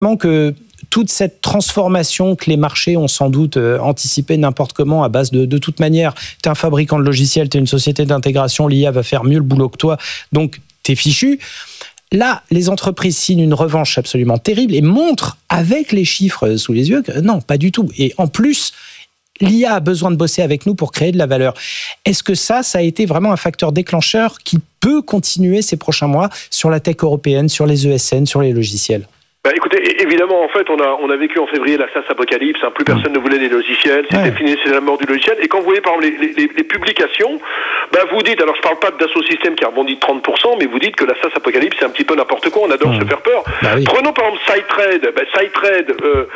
que toute cette transformation que les marchés ont sans doute anticipée n'importe comment à base de toute manière, tu es un fabricant de logiciels, tu es une société d'intégration, l'IA va faire mieux le boulot que toi, donc tu es fichu. Là, les entreprises signent une revanche absolument terrible et montrent avec les chiffres sous les yeux que non, pas du tout. Et en plus, l'IA a besoin de bosser avec nous pour créer de la valeur. Est-ce que ça a été vraiment un facteur déclencheur qui peut continuer ces prochains mois sur la tech européenne, sur les ESN, sur les logiciels ? Écoutez, évidemment, en fait, on a vécu en février la SaaS apocalypse. Plus personne ne voulait les logiciels. C'était fini, c'est la mort du logiciel. Et quand vous voyez, par exemple, les publications, vous dites, alors je parle pas de Dassault Systèmes qui a rebondi de 30%, mais vous dites que la SaaS apocalypse, c'est un petit peu n'importe quoi. On adore se faire peur. Oui. Prenons par exemple SideTrade,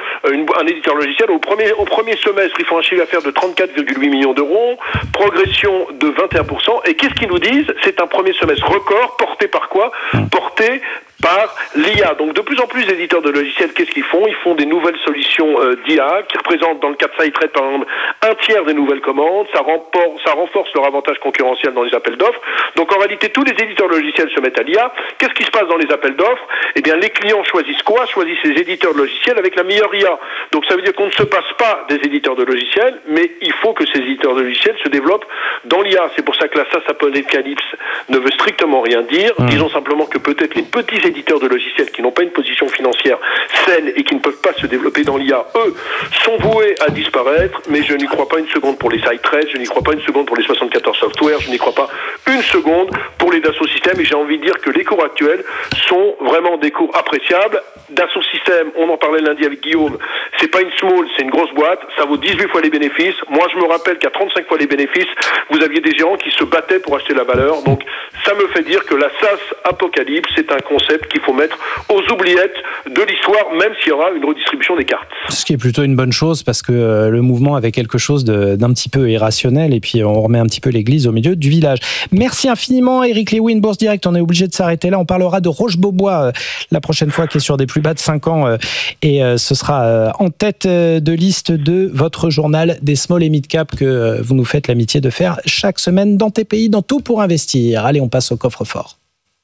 un éditeur logiciel. Au premier semestre, ils font un chiffre d'affaires de 34,8 millions d'euros, progression de 21%. Et qu'est-ce qu'ils nous disent ? C'est un premier semestre record, porté par quoi ? Porté par l'IA. Donc de plus en plus d'éditeurs de logiciels, qu'est-ce qu'ils font ? Ils font des nouvelles solutions d'IA qui représentent dans le cas de SideTrade par exemple un tiers des nouvelles commandes. Ça renforce leur avantage concurrentiel dans les appels d'offres. Donc en réalité, tous les éditeurs de logiciels se mettent à l'IA. Qu'est-ce qui se passe dans les appels d'offres ? Eh bien, les clients choisissent quoi ? Choisissent les éditeurs de logiciels avec la meilleure IA. Donc ça veut dire qu'on ne se passe pas des éditeurs de logiciels, mais il faut que ces éditeurs de logiciels se développent dans l'IA. C'est pour ça que la SaaS apocalypse ne veut strictement rien dire. Disons simplement que peut-être les petits éditeurs de logiciels qui n'ont pas une position financière saine et qui ne peuvent pas se développer dans l'IA, eux, sont voués à disparaître, mais je n'y crois pas une seconde pour les SideTrade, je n'y crois pas une seconde pour les 74 Software, je n'y crois pas une seconde pour les Dassault Systèmes, et j'ai envie de dire que les cours actuels sont vraiment des cours appréciables. Dassault Systèmes, on en parlait lundi avec Guillaume, c'est pas une small, c'est une grosse boîte, ça vaut 18 fois les bénéfices. Moi, je me rappelle qu'à 35 fois les bénéfices, vous aviez des géants qui se battaient pour acheter la valeur, donc ça me fait dire que la SaaS apocalypse, c'est un concept qu'il faut mettre aux oubliettes de l'histoire, même s'il y aura une redistribution des cartes. Ce qui est plutôt une bonne chose, parce que le mouvement avait quelque chose d'un petit peu irrationnel, et puis on remet un petit peu l'église au milieu du village. Merci infiniment, Eric Lewin, Bourse Direct. On est obligé de s'arrêter là. On parlera de Roche-Beaubois la prochaine fois, qui est sur des plus bas de 5 ans, et ce sera en tête de liste de votre journal des small et mid cap que vous nous faites l'amitié de faire chaque semaine dans TPI, dans Tout pour investir. Allez, on passe au coffre-fort.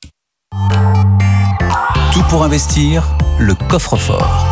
Tout pour investir, le coffre-fort.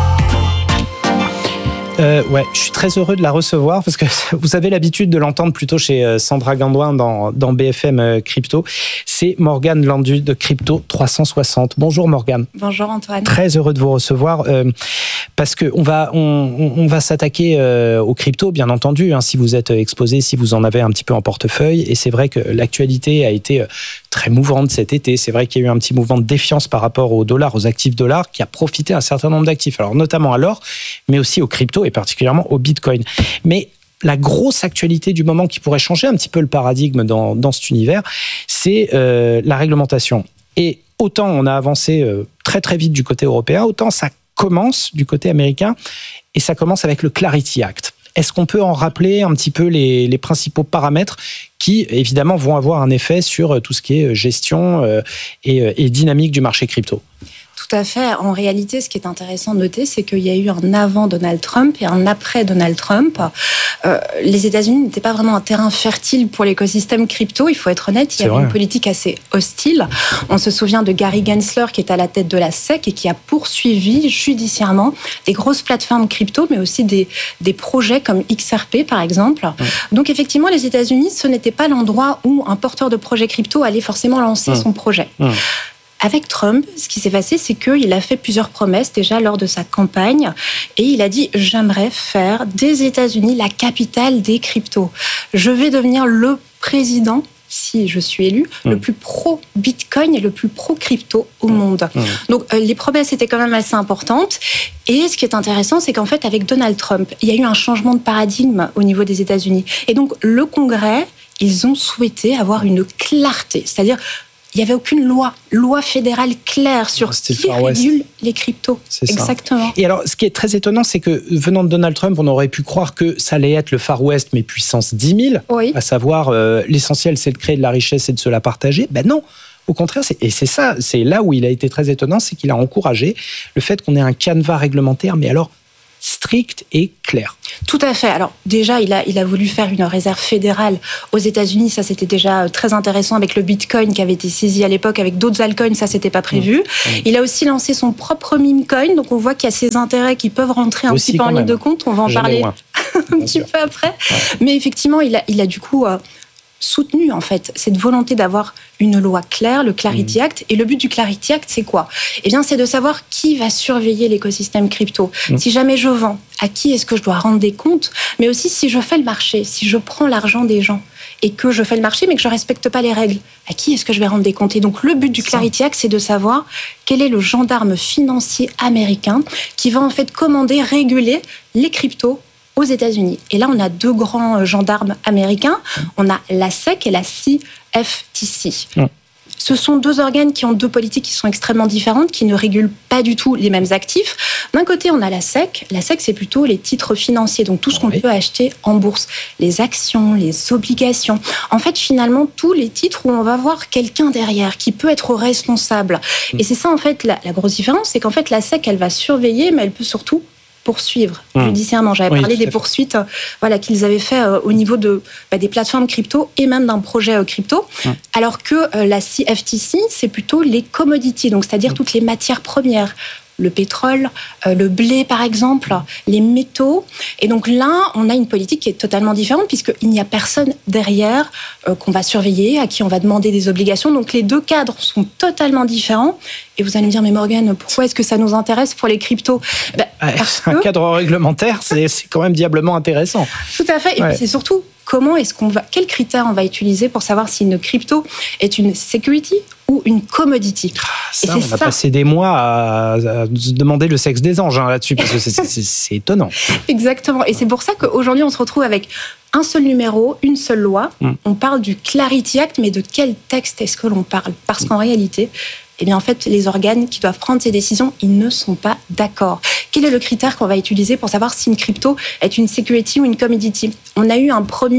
Je suis très heureux de la recevoir parce que vous avez l'habitude de l'entendre plutôt chez Sandra Gandouin dans BFM Crypto. C'est Morgane Landu de Crypto 360. Bonjour Morgane. Bonjour Antoine. Très heureux de vous recevoir parce que on va s'attaquer aux cryptos, bien entendu, si vous êtes exposé, si vous en avez un petit peu en portefeuille. Et c'est vrai que l'actualité a été très mouvante cet été. C'est vrai qu'il y a eu un petit mouvement de défiance par rapport au dollar, aux actifs dollars, qui a profité à un certain nombre d'actifs. Alors notamment à l'or, mais aussi aux cryptos et particulièrement au Bitcoin. Mais la grosse actualité du moment qui pourrait changer un petit peu le paradigme dans cet univers, c'est la réglementation. Et autant on a avancé très très vite du côté européen, autant ça commence du côté américain, et ça commence avec le Clarity Act. Est-ce qu'on peut en rappeler un petit peu les principaux paramètres qui, évidemment, vont avoir un effet sur tout ce qui est gestion et dynamique du marché crypto ? Tout à fait. En réalité, ce qui est intéressant de noter, c'est qu'il y a eu un avant Donald Trump et un après Donald Trump. Les États-Unis n'étaient pas vraiment un terrain fertile pour l'écosystème crypto, il faut être honnête. Il y avait une politique assez hostile. On se souvient de Gary Gensler qui est à la tête de la SEC et qui a poursuivi judiciairement des grosses plateformes crypto, mais aussi des projets comme XRP, par exemple. Donc, effectivement, les États-Unis, ce n'était pas l'endroit où un porteur de projet crypto allait forcément lancer son projet. Avec Trump, ce qui s'est passé, c'est qu'il a fait plusieurs promesses déjà lors de sa campagne et il a dit « J'aimerais faire des États-Unis la capitale des cryptos. Je vais devenir le président, si je suis élu, le plus pro-Bitcoin et le plus pro-crypto au monde. » Donc, les promesses étaient quand même assez importantes. Et ce qui est intéressant, c'est qu'en fait, avec Donald Trump, il y a eu un changement de paradigme au niveau des États-Unis. Et donc, le Congrès, ils ont souhaité avoir une clarté, c'est-à-dire il n'y avait aucune loi fédérale claire sur qui régule les cryptos. C'est exactement. Ça. Et alors, ce qui est très étonnant, c'est que venant de Donald Trump, on aurait pu croire que ça allait être le Far West, mais puissance 10 000, à savoir l'essentiel, c'est de créer de la richesse et de se la partager. Ben non. Au contraire, c'est là où il a été très étonnant, c'est qu'il a encouragé le fait qu'on ait un canevas réglementaire, mais alors stricte et claire. Tout à fait. Alors déjà, il a voulu faire une réserve fédérale aux États-Unis. Ça, c'était déjà très intéressant avec le Bitcoin qui avait été saisi à l'époque. Avec d'autres altcoins, ça, c'était pas prévu. Il a aussi lancé son propre meme coin. Donc on voit qu'il y a ces intérêts qui peuvent rentrer un petit peu en ligne de compte. On va en parler un petit peu après. Ouais. Mais effectivement, il a du coup soutenu en fait cette volonté d'avoir une loi claire, le Clarity Act. Et le but du Clarity Act, c'est quoi ? Eh bien, c'est de savoir qui va surveiller l'écosystème crypto. Si jamais je vends, à qui est-ce que je dois rendre des comptes ? Mais aussi, si je fais le marché, si je prends l'argent des gens et que je fais le marché, mais que je ne respecte pas les règles, à qui est-ce que je vais rendre des comptes ? Et donc, le but du Clarity Act, c'est de savoir quel est le gendarme financier américain qui va en fait commander, réguler les cryptos aux États-Unis. Et là, on a deux grands gendarmes américains. On a la SEC et la CFTC. Ce sont deux organes qui ont deux politiques qui sont extrêmement différentes, qui ne régulent pas du tout les mêmes actifs. D'un côté, on a la SEC. La SEC, c'est plutôt les titres financiers, donc tout ce qu'on peut acheter en bourse. Les actions, les obligations. En fait, finalement, tous les titres où on va voir quelqu'un derrière qui peut être responsable. Et c'est ça, en fait, la grosse différence, c'est qu'en fait, la SEC, elle va surveiller, mais elle peut surtout poursuivre judiciairement. J'avais parlé des poursuites qu'ils avaient fait au niveau des plateformes crypto et même d'un projet crypto, alors que la CFTC, c'est plutôt les commodities, donc c'est-à-dire toutes les matières premières. Le pétrole, le blé par exemple, les métaux. Et donc là, on a une politique qui est totalement différente puisqu'il n'y a personne derrière qu'on va surveiller, à qui on va demander des obligations. Donc les deux cadres sont totalement différents. Et vous allez me dire, mais Morgane, pourquoi est-ce que ça nous intéresse pour les cryptos ? Un cadre réglementaire, c'est quand même diablement intéressant. Tout à fait. Et puis c'est surtout quels critères on va utiliser pour savoir si une crypto est une security ou une commodity. Ça, on a passé des mois à se demander le sexe des anges là-dessus, parce que c'est étonnant. Exactement. Et c'est pour ça qu'aujourd'hui, on se retrouve avec un seul numéro, une seule loi. On parle du Clarity Act, mais de quel texte est-ce que l'on parle ? Parce qu'en réalité, eh bien, en fait, les organes qui doivent prendre ces décisions, ils ne sont pas d'accord. Quel est le critère qu'on va utiliser pour savoir si une crypto est une security ou une commodity ? On a eu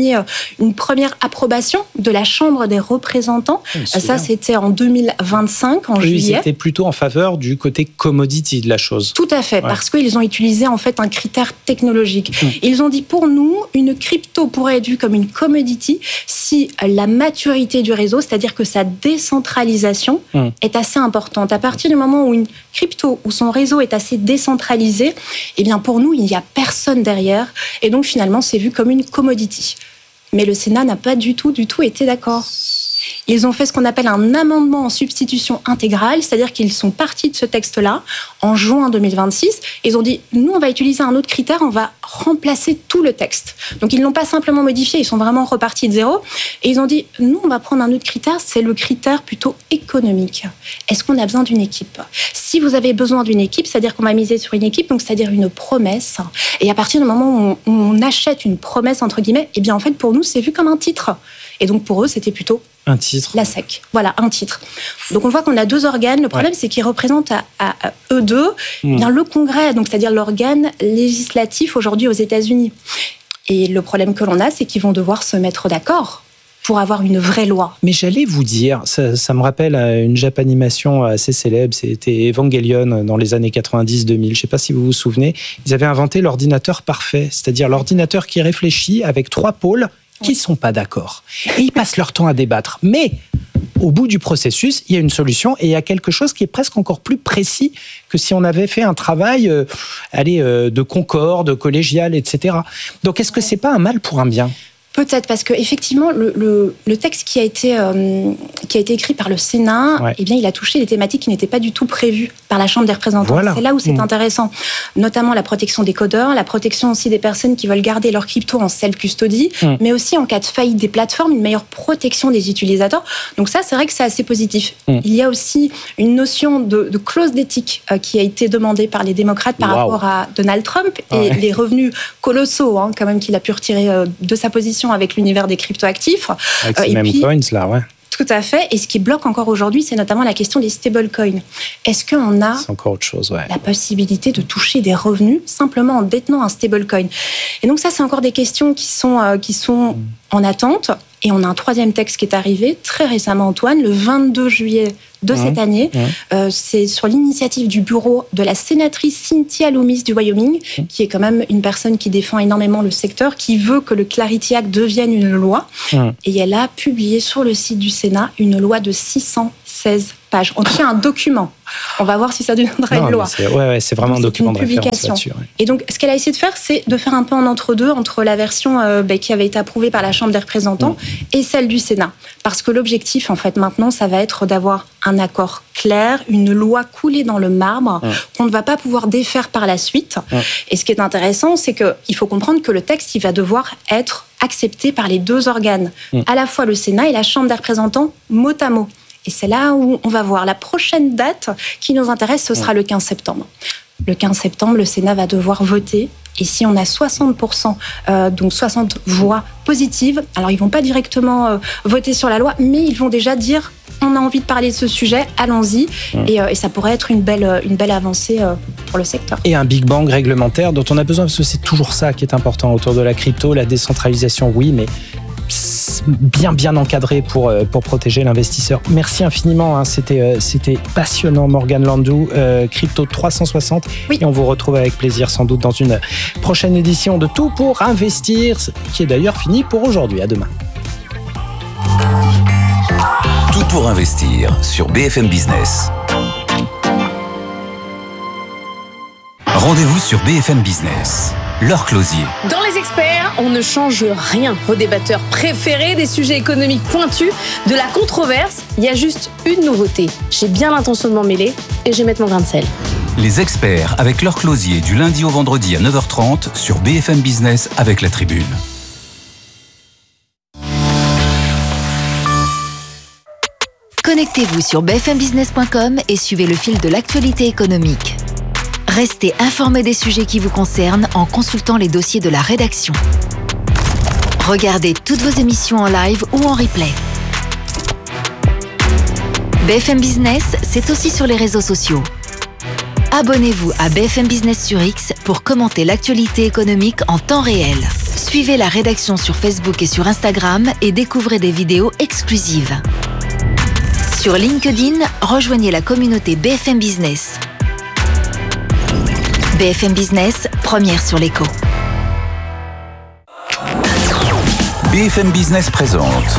une première approbation de la Chambre des représentants. Ça, c'était en 2025, en juillet. Ils étaient plutôt en faveur du côté commodity de la chose. Tout à fait, parce qu'ils ont utilisé en fait un critère technologique. Ils ont dit, pour nous, une crypto pourrait être vue comme une commodity si la maturité du réseau, c'est-à-dire que sa décentralisation est assez importante. À partir du moment où une crypto, où son réseau est assez décentralisé, eh bien pour nous, il n'y a personne derrière. Et donc finalement, c'est vu comme une commodity. Mais le Sénat n'a pas du tout été d'accord. Ils ont fait ce qu'on appelle un amendement en substitution intégrale, c'est-à-dire qu'ils sont partis de ce texte-là en juin 2026. Ils ont dit, nous, on va utiliser un autre critère, on va remplacer tout le texte. Donc, ils ne l'ont pas simplement modifié, ils sont vraiment repartis de zéro. Et ils ont dit, nous, on va prendre un autre critère, c'est le critère plutôt économique. Est-ce qu'on a besoin d'une équipe ? Si vous avez besoin d'une équipe, c'est-à-dire qu'on va miser sur une équipe, donc c'est-à-dire une promesse. Et à partir du moment où on achète une promesse, entre guillemets, eh bien, en fait, pour nous, c'est vu comme un titre. Et donc, pour eux, c'était plutôt un titre. La SEC. Voilà, un titre. Donc, on voit qu'on a deux organes. Le problème, c'est qu'ils représentent à eux deux bien le Congrès, donc c'est-à-dire l'organe législatif aujourd'hui aux États-Unis. Et le problème que l'on a, c'est qu'ils vont devoir se mettre d'accord pour avoir une vraie loi. Mais j'allais vous dire, ça me rappelle une Japanimation assez célèbre, c'était Evangelion dans les années 90-2000, je ne sais pas si vous vous souvenez, ils avaient inventé l'ordinateur parfait, c'est-à-dire l'ordinateur qui réfléchit avec 3 pôles qui ne sont pas d'accord. Et ils passent leur temps à débattre. Mais au bout du processus, il y a une solution et il y a quelque chose qui est presque encore plus précis que si on avait fait un travail de concorde, collégial, etc. Donc, est-ce que ce n'est pas un mal pour un bien ? Peut-être, parce qu'effectivement, le texte qui a été écrit par le Sénat, eh bien, il a touché des thématiques qui n'étaient pas du tout prévues par la Chambre des représentants. Voilà. C'est là où c'est intéressant. Notamment la protection des codeurs, la protection aussi des personnes qui veulent garder leur crypto en self-custody, mais aussi en cas de faillite des plateformes, une meilleure protection des utilisateurs. Donc ça, c'est vrai que c'est assez positif. Il y a aussi une notion de clause d'éthique qui a été demandée par les démocrates par rapport à Donald Trump et les revenus colossaux quand même qu'il a pu retirer de sa position avec l'univers des cryptoactifs. Avec ces mêmes coins, là, Tout à fait. Et ce qui bloque encore aujourd'hui, c'est notamment la question des stablecoins. Est-ce qu'on a encore autre chose, la possibilité de toucher des revenus simplement en détenant un stablecoin ? Et donc ça, c'est encore des questions qui sont en attente. Et on a un troisième texte qui est arrivé très récemment, Antoine, le 22 juillet de cette année. C'est sur l'initiative du bureau de la sénatrice Cynthia Lummis du Wyoming, qui est quand même une personne qui défend énormément le secteur, qui veut que le Clarity Act devienne une loi. Et elle a publié sur le site du Sénat une loi de 616 pages. On tient un document. On va voir si ça deviendra une loi. C'est vraiment un document de référence là-dessus. Et donc, ce qu'elle a essayé de faire, c'est de faire un peu en entre-deux entre la version qui avait été approuvée par la Chambre des représentants et celle du Sénat. Parce que l'objectif, en fait, maintenant, ça va être d'avoir un accord clair, une loi coulée dans le marbre qu'on ne va pas pouvoir défaire par la suite. Et ce qui est intéressant, c'est qu'il faut comprendre que le texte, il va devoir être accepté par les deux organes, à la fois le Sénat et la Chambre des représentants, mot à mot. Et c'est là où on va voir la prochaine date qui nous intéresse, ce sera le 15 septembre. Le 15 septembre, le Sénat va devoir voter. Et si on a 60%, donc 60 voix positives, alors ils ne vont pas directement voter sur la loi, mais ils vont déjà dire on a envie de parler de ce sujet, allons-y. Et ça pourrait être une belle avancée pour le secteur. Et un Big Bang réglementaire dont on a besoin, parce que c'est toujours ça qui est important autour de la crypto, la décentralisation, oui, mais bien encadré pour protéger l'investisseur. Merci infiniment, c'était passionnant, Morgane Landau, Crypto 360. Et on vous retrouve avec plaisir sans doute dans une prochaine édition de Tout pour investir, qui est d'ailleurs fini pour aujourd'hui. À demain. Tout pour investir sur BFM Business. Rendez-vous sur BFM Business. Laure Closier. Dans Les Experts, on ne change rien. Vos débatteurs préférés, des sujets économiques pointus, de la controverse, il y a juste une nouveauté. J'ai bien l'intention de m'en mêler et je vais mettre mon grain de sel. Les Experts avec Laure Closier du lundi au vendredi à 9h30 sur BFM Business avec La Tribune. Connectez-vous sur bfmbusiness.com et suivez le fil de l'actualité économique. Restez informés des sujets qui vous concernent en consultant les dossiers de la rédaction. Regardez toutes vos émissions en live ou en replay. BFM Business, c'est aussi sur les réseaux sociaux. Abonnez-vous à BFM Business sur X pour commenter l'actualité économique en temps réel. Suivez la rédaction sur Facebook et sur Instagram et découvrez des vidéos exclusives. Sur LinkedIn, rejoignez la communauté BFM Business. BFM Business, première sur l'écho. BFM Business présente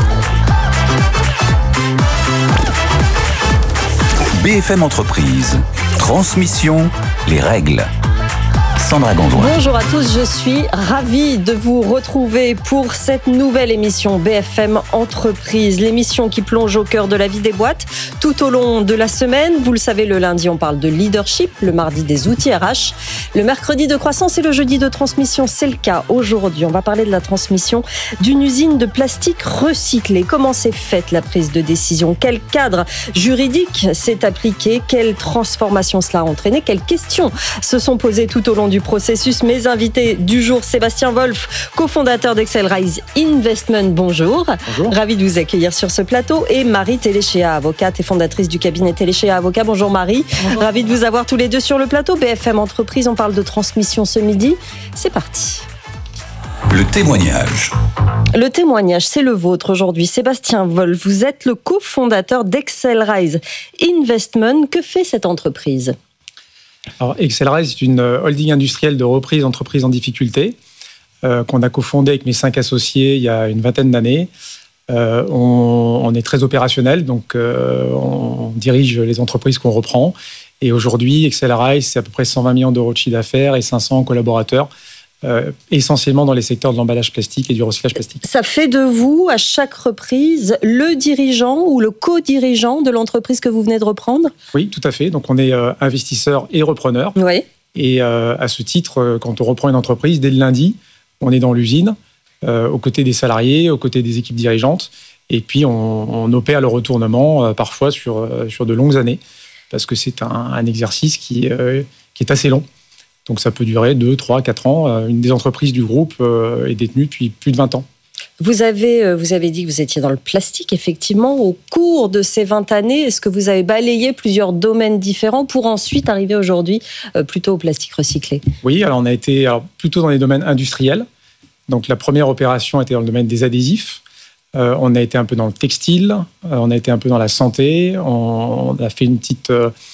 BFM Entreprise. Transmission, les règles. Sandra Gondouin. Bonjour à tous, je suis ravie de vous retrouver pour cette nouvelle émission BFM Entreprise, l'émission qui plonge au cœur de la vie des boîtes tout au long de la semaine. Vous le savez, le lundi, on parle de leadership, le mardi des outils RH, le mercredi de croissance et le jeudi de transmission. C'est le cas aujourd'hui. On va parler de la transmission d'une usine de plastique recyclé. Comment s'est faite la prise de décision? Quel cadre juridique s'est appliqué? Quelle transformation cela a entraîné? Quelles questions se sont posées tout au long du processus? Mes invités du jour, Sébastien Wolf, cofondateur d'Accelrise Investment. Bonjour. Bonjour. Ravi de vous accueillir sur ce plateau. Et Marie Téléchéa, avocate et fondatrice du cabinet Téléchéa Avocat. Bonjour Marie. Bonjour. Ravi de vous avoir tous les deux sur le plateau. BFM Entreprise, on parle de transmission ce midi. C'est parti. Le témoignage. Le témoignage, c'est le vôtre aujourd'hui. Sébastien Wolf, vous êtes le cofondateur d'Accelrise Investment. Que fait cette entreprise ? Alors, Accelrise, c'est une holding industrielle de reprise d'entreprises en difficulté qu'on a cofondée avec mes 5 associés il y a une vingtaine d'années. On est très opérationnel, donc on dirige les entreprises qu'on reprend. Et aujourd'hui, Accelrise, c'est à peu près 120 millions d'euros de chiffre d'affaires et 500 collaborateurs, essentiellement dans les secteurs de l'emballage plastique et du recyclage plastique. Ça fait de vous, à chaque reprise, le dirigeant ou le co-dirigeant de l'entreprise que vous venez de reprendre ? Oui, tout à fait. Donc, on est investisseur et repreneur. Oui. Et à ce titre, quand on reprend une entreprise, dès le lundi, on est dans l'usine, aux côtés des salariés, aux côtés des équipes dirigeantes. Et puis, on opère le retournement, parfois sur de longues années, parce que c'est un exercice qui est assez long. Donc ça peut durer 2, 3, 4 ans. Une des entreprises du groupe est détenue depuis plus de 20 ans. Vous avez dit que vous étiez dans le plastique, effectivement. Au cours de ces 20 années, est-ce que vous avez balayé plusieurs domaines différents pour ensuite arriver aujourd'hui plutôt au plastique recyclé ? Oui, alors on a été plutôt dans les domaines industriels. Donc la première opération était dans le domaine des adhésifs. On a été un peu dans le textile, on a été un peu dans la santé, on a fait une petite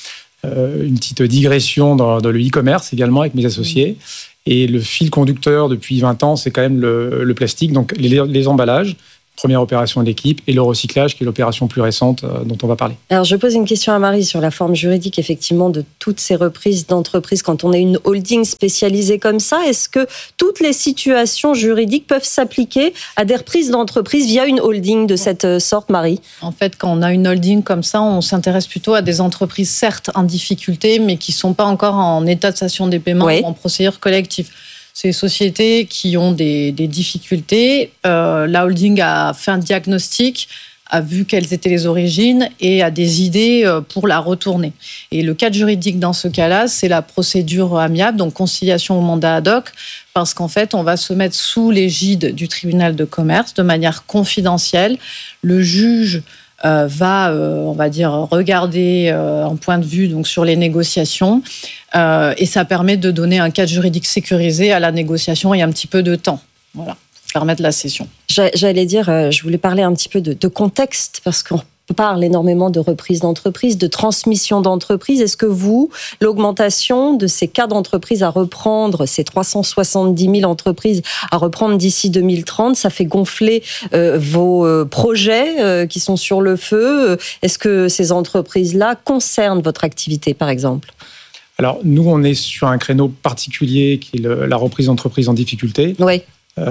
digression dans le e-commerce également avec mes associés. Et le fil conducteur depuis 20 ans, c'est quand même le plastique, donc les emballages, première opération de l'équipe, et le recyclage, qui est l'opération plus récente dont on va parler. Alors, je pose une question à Marie sur la forme juridique, effectivement, de toutes ces reprises d'entreprises. Quand on est une holding spécialisée comme ça, est-ce que toutes les situations juridiques peuvent s'appliquer à des reprises d'entreprises via une holding de cette sorte, Marie ? En fait, quand on a une holding comme ça, on s'intéresse plutôt à des entreprises, certes, en difficulté, mais qui ne sont pas encore en état de cessation des paiements ou en procédure collective. Ces sociétés qui ont des difficultés, la holding a fait un diagnostic, a vu quelles étaient les origines et a des idées pour la retourner. Et le cadre juridique dans ce cas-là, c'est la procédure amiable, donc conciliation au mandat ad hoc, parce qu'en fait, on va se mettre sous l'égide du tribunal de commerce de manière confidentielle. Le juge va, on va dire, regarder en point de vue donc, sur les négociations et ça permet de donner un cadre juridique sécurisé à la négociation et un petit peu de temps, voilà, pour permettre la cession. J'allais dire, je voulais parler un petit peu de contexte, parce qu'on parle énormément de reprise d'entreprise, de transmission d'entreprise. Est-ce que l'augmentation de ces cas d'entreprise à reprendre, ces 370 000 entreprises à reprendre d'ici 2030, ça fait gonfler vos projets qui sont sur le feu ? Est-ce que ces entreprises-là concernent votre activité, par exemple ? Alors, nous, on est sur un créneau particulier qui est la reprise d'entreprise en difficulté. Oui.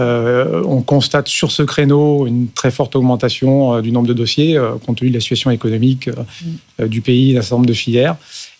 On constate sur ce créneau une très forte augmentation du nombre de dossiers, compte tenu de la situation économique du pays, d'un certain nombre de filières.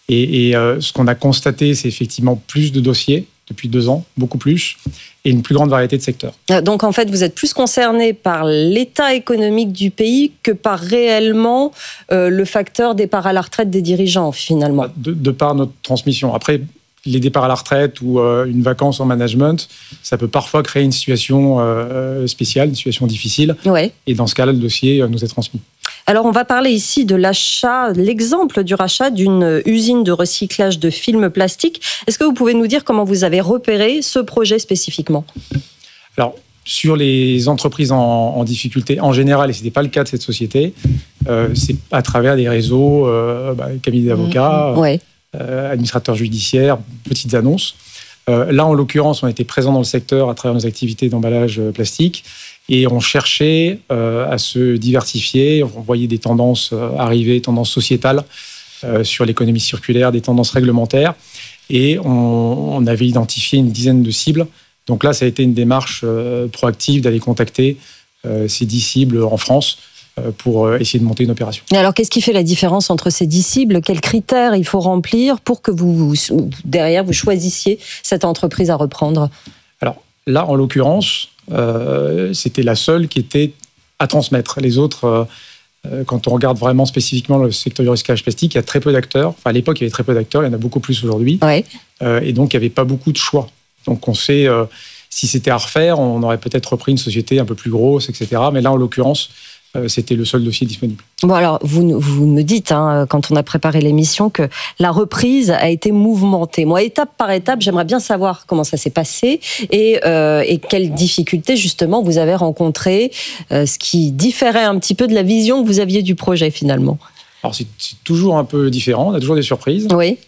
Et ce qu'on a constaté, c'est effectivement plus de dossiers depuis 2 ans, beaucoup plus, et une plus grande variété de secteurs. Donc en fait, vous êtes plus concerné par l'état économique du pays que par réellement le facteur départ à la retraite des dirigeants, finalement. De par notre transmission. Après, les départs à la retraite ou une vacance en management, ça peut parfois créer une situation spéciale, une situation difficile. Ouais. Et dans ce cas-là, le dossier nous est transmis. Alors, on va parler ici de l'exemple du rachat d'une usine de recyclage de films plastiques. Est-ce que vous pouvez nous dire comment vous avez repéré ce projet spécifiquement ? Alors, sur les entreprises en difficulté, en général, et ce n'était pas le cas de cette société, c'est à travers des réseaux, cabinets d'avocats, administrateurs judiciaires, petites annonces. Là, en l'occurrence, on était présents dans le secteur à travers nos activités d'emballage plastique. Et on cherchait à se diversifier. On voyait des tendances arriver, tendances sociétales sur l'économie circulaire, des tendances réglementaires. Et on avait identifié une dizaine de cibles. Donc là, ça a été une démarche proactive d'aller contacter ces 10 cibles en France pour essayer de monter une opération. Et alors, qu'est-ce qui fait la différence entre ces 10 cibles ? Quels critères il faut remplir pour que derrière, vous choisissiez cette entreprise à reprendre ? Alors là, en l'occurrence, c'était la seule qui était à transmettre. Les autres, quand on regarde vraiment spécifiquement le secteur du recyclage plastique, il y a très peu d'acteurs. Enfin, à l'époque, il y avait très peu d'acteurs, il y en a beaucoup plus aujourd'hui. Ouais. Et donc, il n'y avait pas beaucoup de choix. Donc, on sait, si c'était à refaire, on aurait peut-être repris une société un peu plus grosse, etc. Mais là, en l'occurrence, c'était le seul dossier disponible. Bon, alors, vous me dites, quand on a préparé l'émission, que la reprise a été mouvementée. Moi, étape par étape, j'aimerais bien savoir comment ça s'est passé et quelles difficultés, justement, vous avez rencontrées, ce qui différait un petit peu de la vision que vous aviez du projet, finalement. Alors, c'est toujours un peu différent, on a toujours des surprises. Oui.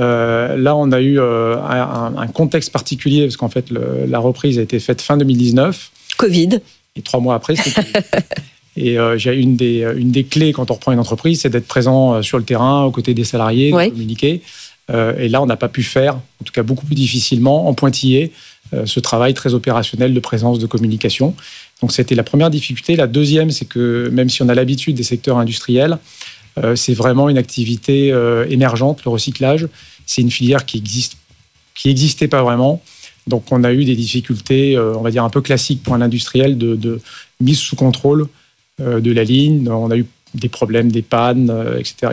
Là, on a eu un contexte particulier, parce qu'en fait, la reprise a été faite fin 2019. Covid. Et 3 mois après, c'était Covid. Et une des clés quand on reprend une entreprise, c'est d'être présent sur le terrain, aux côtés des salariés, de communiquer. Et là, on n'a pas pu faire, en tout cas beaucoup plus difficilement, en pointillé, ce travail très opérationnel de présence, de communication. Donc, c'était la première difficulté. La deuxième, c'est que même si on a l'habitude des secteurs industriels, c'est vraiment une activité émergente, le recyclage. C'est une filière qui existait pas vraiment. Donc, on a eu des difficultés, on va dire un peu classiques pour un industriel, de mise sous contrôle de la ligne. On a eu des problèmes, des pannes, etc.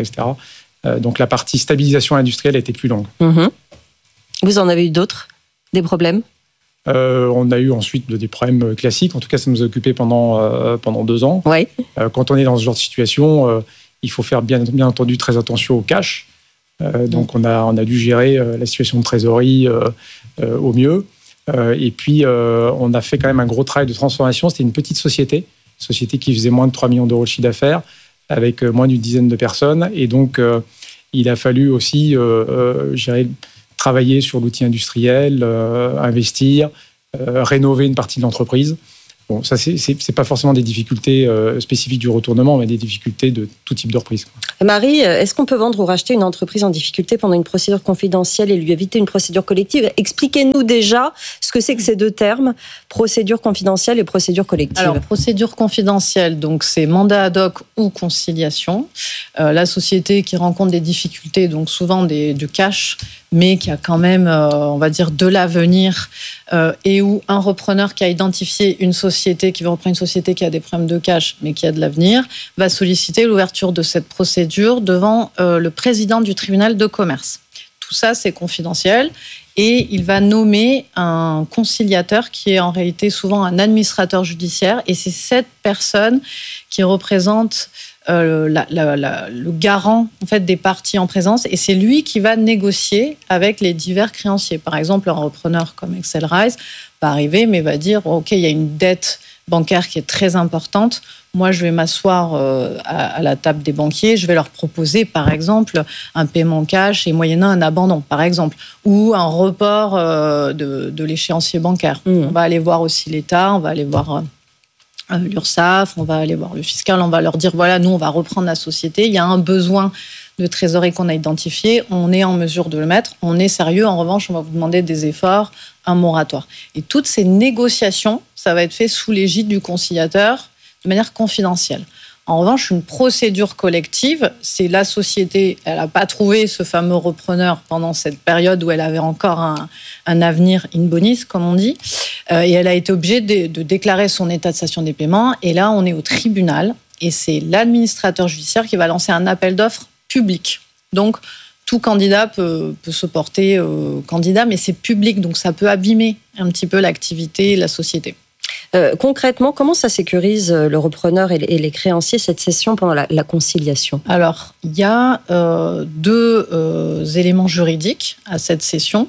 Donc, la partie stabilisation industrielle a été plus longue. Mmh. Vous en avez eu d'autres, des problèmes ? On a eu ensuite des problèmes classiques. En tout cas, ça nous a occupé pendant 2 ans. Ouais. Quand on est dans ce genre de situation, il faut faire bien entendu très attention au cash. Donc, on a dû gérer la situation de trésorerie au mieux. Et puis, on a fait quand même un gros travail de transformation. C'était une petite société société qui faisait moins de 3 millions d'euros de chiffre d'affaires, avec moins d'une dizaine de personnes. Et donc, il a fallu aussi travailler sur l'outil industriel, investir, rénover une partie de l'entreprise. Bon, ça, c'est pas forcément des difficultés spécifiques du retournement, mais des difficultés de tout type de reprise. Marie, est-ce qu'on peut vendre ou racheter une entreprise en difficulté pendant une procédure confidentielle et lui éviter une procédure collective ? Expliquez-nous déjà ce que c'est que ces deux termes, procédure confidentielle et procédure collective. Alors, procédure confidentielle, donc c'est mandat ad hoc ou conciliation. La société qui rencontre des difficultés, donc souvent du cash, mais qui a quand même, on va dire, de l'avenir, et où un repreneur qui a identifié une société, qui veut reprendre une société qui a des problèmes de cash, mais qui a de l'avenir, va solliciter l'ouverture de cette procédure devant le président du tribunal de commerce. Tout ça, c'est confidentiel. Et il va nommer un conciliateur qui est en réalité souvent un administrateur judiciaire. Et c'est cette personne qui représente le garant en fait, des parties en présence. Et c'est lui qui va négocier avec les divers créanciers. Par exemple, un repreneur comme Accelrise va arriver, mais va dire « Ok, il y a une dette bancaire qui est très importante. Moi, je vais m'asseoir à la table des banquiers. Je vais leur proposer, par exemple, un paiement cash et moyennant un abandon, par exemple, ou un report de l'échéancier bancaire. On va aller voir aussi l'État, on va aller voir l'URSSAF, on va aller voir le fiscal, on va leur dire, voilà, nous, on va reprendre la société. Il y a un besoin de trésorerie qu'on a identifié. On est en mesure de le mettre. On est sérieux. En revanche, on va vous demander des efforts, un moratoire. Et toutes ces négociations, ça va être fait sous l'égide du conciliateur de manière confidentielle. En revanche, une procédure collective, c'est la société, elle n'a pas trouvé ce fameux repreneur pendant cette période où elle avait encore un avenir in bonis, comme on dit, et elle a été obligée de déclarer son état de cessation des paiements. Et là, on est au tribunal, et c'est l'administrateur judiciaire qui va lancer un appel d'offres public. Donc, tout candidat peut se porter candidat, mais c'est public, donc ça peut abîmer un petit peu l'activité et la société. Concrètement, comment ça sécurise le repreneur et les créanciers cette session pendant la conciliation ? Alors, il y a deux éléments juridiques à cette session.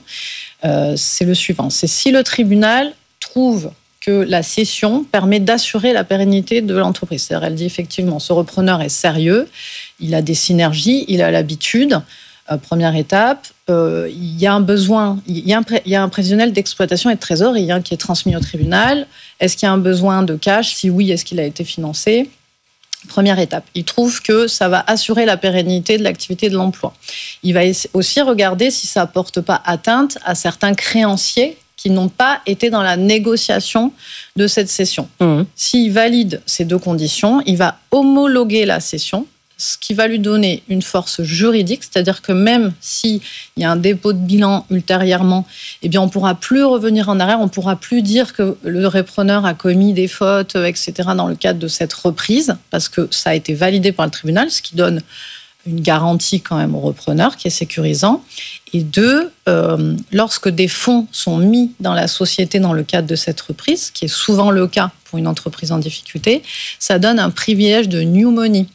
C'est le suivant. C'est si le tribunal trouve que la cession permet d'assurer la pérennité de l'entreprise. C'est-à-dire, elle dit effectivement, ce repreneur est sérieux, il a des synergies, il a l'habitude. Première étape, il y a un besoin, il y a un prévisionnel d'exploitation et de trésorerie qui est transmis au tribunal. Est-ce qu'il y a un besoin de cash ? Si oui, est-ce qu'il a été financé ? Première étape, il trouve que ça va assurer la pérennité de l'activité de l'emploi. Il va aussi regarder si ça ne porte pas atteinte à certains créanciers qui n'ont pas été dans la négociation de cette cession. S'il valide ces deux conditions, il va homologuer la cession, ce qui va lui donner une force juridique, c'est-à-dire que même s'il y a un dépôt de bilan ultérieurement, eh bien on ne pourra plus revenir en arrière, on ne pourra plus dire que le repreneur a commis des fautes, etc., dans le cadre de cette reprise, parce que ça a été validé par le tribunal, ce qui donne une garantie quand même au repreneur, qui est sécurisant. Et deux, lorsque des fonds sont mis dans la société dans le cadre de cette reprise, qui est souvent le cas pour une entreprise en difficulté, ça donne un privilège de new money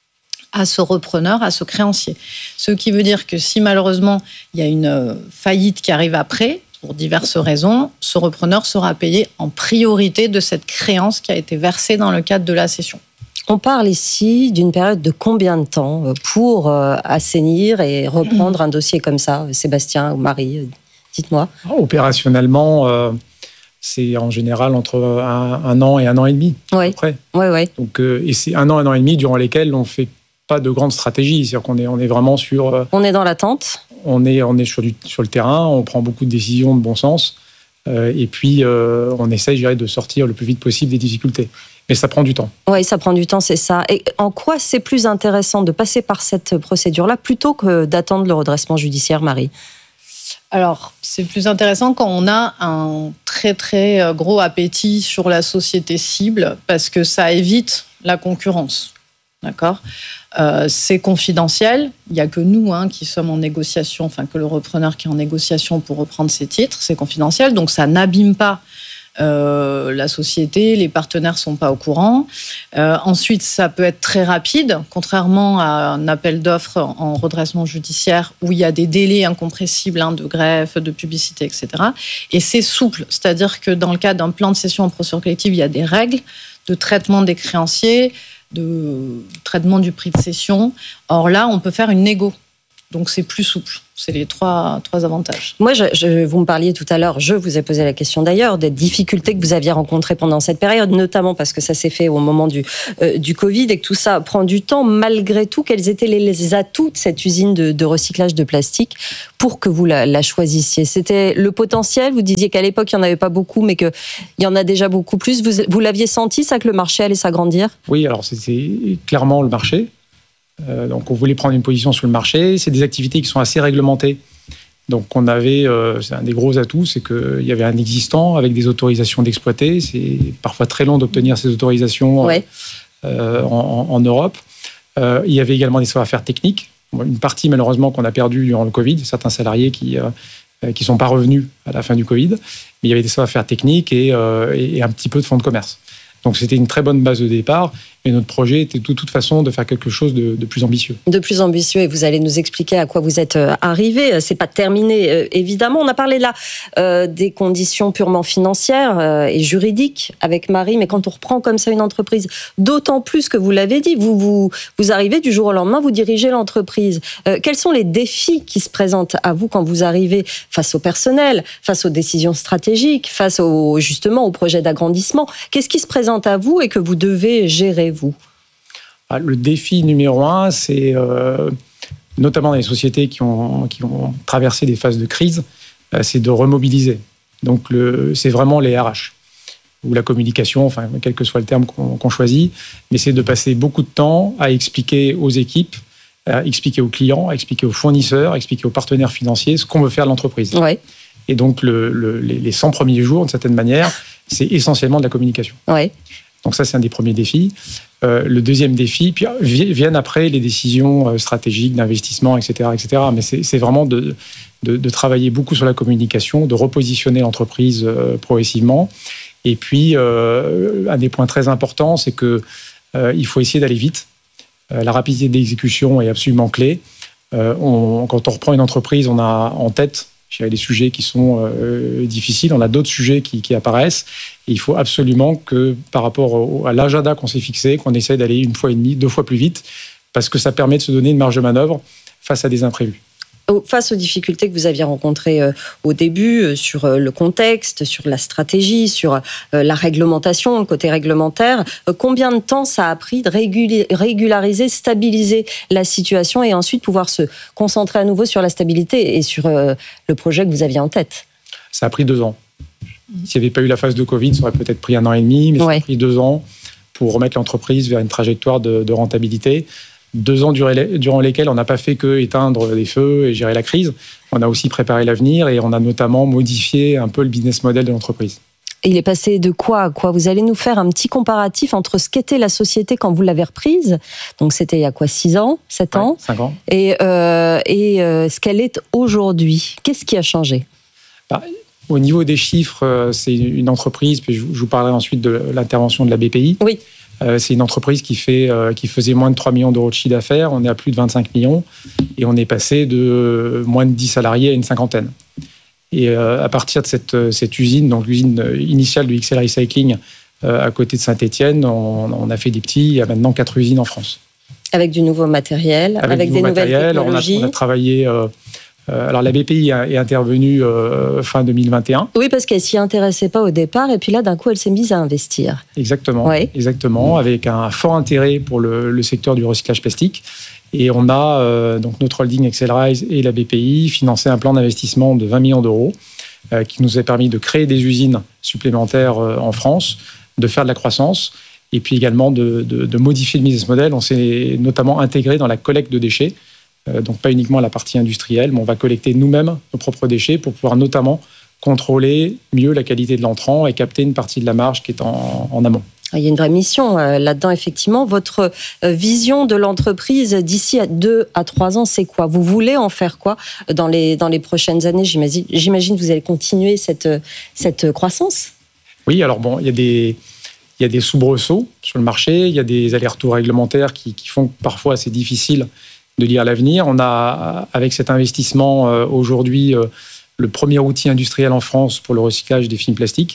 à ce repreneur, à ce créancier. Ce qui veut dire que si malheureusement il y a une faillite qui arrive après, pour diverses raisons, ce repreneur sera payé en priorité de cette créance qui a été versée dans le cadre de la cession. On parle ici d'une période de combien de temps pour assainir et reprendre un dossier comme ça, Sébastien ou Marie, dites-moi. Opérationnellement, c'est en général entre un an et un an et demi. Oui. Ouais. Donc, et c'est un an et demi durant lesquels on fait pas de grande stratégie, c'est-à-dire qu'on est vraiment sur... On est dans l'attente. On est sur le terrain, on prend beaucoup de décisions de bon sens, et puis on essaye, je dirais, de sortir le plus vite possible des difficultés. Mais ça prend du temps. Oui, ça prend du temps, c'est ça. Et en quoi c'est plus intéressant de passer par cette procédure-là plutôt que d'attendre le redressement judiciaire, Marie ? Alors, c'est plus intéressant quand on a un très très gros appétit sur la société cible, parce que ça évite la concurrence. D'accord ? C'est confidentiel. Il n'y a que nous qui sommes en négociation, enfin que le repreneur qui est en négociation pour reprendre ses titres. C'est confidentiel, donc ça n'abîme pas la société. Les partenaires ne sont pas au courant. Ensuite, ça peut être très rapide, contrairement à un appel d'offres en redressement judiciaire où il y a des délais incompressibles de greffe, de publicité, etc. Et c'est souple, c'est-à-dire que dans le cas d'un plan de cession en procédure collective, il y a des règles. de traitement des créanciers, de traitement du prix de cession. Or là, on peut faire une négo. Donc, c'est plus souple. C'est les trois avantages. Moi, vous me parliez tout à l'heure, je vous ai posé la question d'ailleurs, des difficultés que vous aviez rencontrées pendant cette période, notamment parce que ça s'est fait au moment du Covid et que tout ça prend du temps. Malgré tout, quels étaient les atouts de cette usine de recyclage de plastique pour que vous la choisissiez? C'était le potentiel? Vous disiez qu'à l'époque, il n'y en avait pas beaucoup, mais qu'il y en a déjà beaucoup plus. Vous l'aviez senti, ça, que le marché allait s'agrandir? Oui, alors c'était clairement le marché. Donc on voulait prendre une position sur le marché. C'est des activités qui sont assez réglementées. Donc on avait, c'est un des gros atouts, c'est qu'il y avait un existant avec des autorisations d'exploiter. C'est parfois très long d'obtenir ces autorisations en Europe. Il y avait également des savoir-faire techniques. Une partie malheureusement qu'on a perdue durant le Covid, certains salariés qui sont pas revenus à la fin du Covid. Mais il y avait des savoir-faire techniques et un petit peu de fonds de commerce. Donc c'était une très bonne base de départ. Et notre projet était de toute façon de faire quelque chose de plus ambitieux. De plus ambitieux, et vous allez nous expliquer à quoi vous êtes arrivé. C'est pas terminé, évidemment. On a parlé là des conditions purement financières et juridiques avec Marie, mais quand on reprend comme ça une entreprise, d'autant plus que vous l'avez dit, vous arrivez du jour au lendemain, vous dirigez l'entreprise. Quels sont les défis qui se présentent à vous quand vous arrivez face au personnel, face aux décisions stratégiques, face justement au projet d'agrandissement? Qu'est-ce qui se présente à vous et que vous devez gérer, vous? Le défi numéro 1, c'est notamment dans les sociétés qui ont traversé des phases de crise, c'est de remobiliser. Donc c'est vraiment les RH ou la communication, enfin quel que soit le terme qu'on choisit, mais c'est de passer beaucoup de temps à expliquer aux équipes, à expliquer aux clients, à expliquer aux fournisseurs, à expliquer aux partenaires financiers ce qu'on veut faire de l'entreprise. Ouais. Et donc les 100 premiers jours, d'une certaine manière, c'est essentiellement de la communication. Ouais. Donc ça, c'est un des premiers défis. Le deuxième défi, puis viennent après les décisions stratégiques d'investissement, etc., etc. Mais c'est vraiment de travailler beaucoup sur la communication, de repositionner l'entreprise progressivement. Et puis, un des points très importants, c'est que il faut essayer d'aller vite. La rapidité d'exécution est absolument clé. Quand on reprend une entreprise, on a en tête les sujets qui sont difficiles, on a d'autres sujets qui apparaissent. Et il faut absolument que, par rapport à l'agenda qu'on s'est fixé, qu'on essaie d'aller 1 fois et demie, 2 fois plus vite, parce que ça permet de se donner une marge de manœuvre face à des imprévus. Face aux difficultés que vous aviez rencontrées au début, sur le contexte, sur la stratégie, sur la réglementation, le côté réglementaire, combien de temps ça a pris de régulariser, stabiliser la situation et ensuite pouvoir se concentrer à nouveau sur la stabilité et sur le projet que vous aviez en tête? Ça a pris 2 ans. S'il n'y avait pas eu la phase de Covid, ça aurait peut-être pris 1 an et demi, mais ça a pris 2 ans pour remettre l'entreprise vers une trajectoire de rentabilité. 2 ans durant lesquels on n'a pas fait que éteindre les feux et gérer la crise. On a aussi préparé l'avenir et on a notamment modifié un peu le business model de l'entreprise. Et il est passé de quoi à quoi? Vous allez nous faire un petit comparatif entre ce qu'était la société quand vous l'avez reprise. Donc c'était il y a quoi, 6 ans, 7 ans? 5 ans. Et ce qu'elle est aujourd'hui. Qu'est-ce qui a changé? Au niveau des chiffres, c'est une entreprise, puis je vous parlerai ensuite de l'intervention de la BPI. Oui. C'est une entreprise qui faisait moins de 3 millions d'euros de chiffre d'affaires. On est à plus de 25 millions et on est passé de moins de 10 salariés à une 50aine. Et à partir de cette usine, donc l'usine initiale de XL Recycling à côté de Saint-Étienne, on a fait des petits. Il y a maintenant 4 usines en France. Avec du nouveau matériel, avec des nouvelles technologies. On a travaillé... alors la BPI est intervenue fin 2021. Oui, parce qu'elle s'y intéressait pas au départ, et puis là, d'un coup, elle s'est mise à investir. Exactement, exactement, avec un fort intérêt pour le secteur du recyclage plastique. Et on a, donc notre holding Accelrise et la BPI, financé un plan d'investissement de 20 millions d'euros qui nous a permis de créer des usines supplémentaires en France, de faire de la croissance, et puis également de modifier le business model. On s'est notamment intégré dans la collecte de déchets. Donc pas uniquement la partie industrielle, mais on va collecter nous-mêmes nos propres déchets pour pouvoir notamment contrôler mieux la qualité de l'entrant et capter une partie de la marge qui est en amont. Il y a une vraie mission là-dedans, effectivement. Votre vision de l'entreprise d'ici à 2 à 3 ans, c'est quoi? Vous voulez en faire quoi dans les prochaines années? J'imagine que vous allez continuer cette croissance. Oui, alors bon, il y a des soubresauts sur le marché, il y a des allers-retours réglementaires qui font que parfois c'est difficile de lire l'avenir. On a, avec cet investissement, aujourd'hui, le premier outil industriel en France pour le recyclage des films plastiques.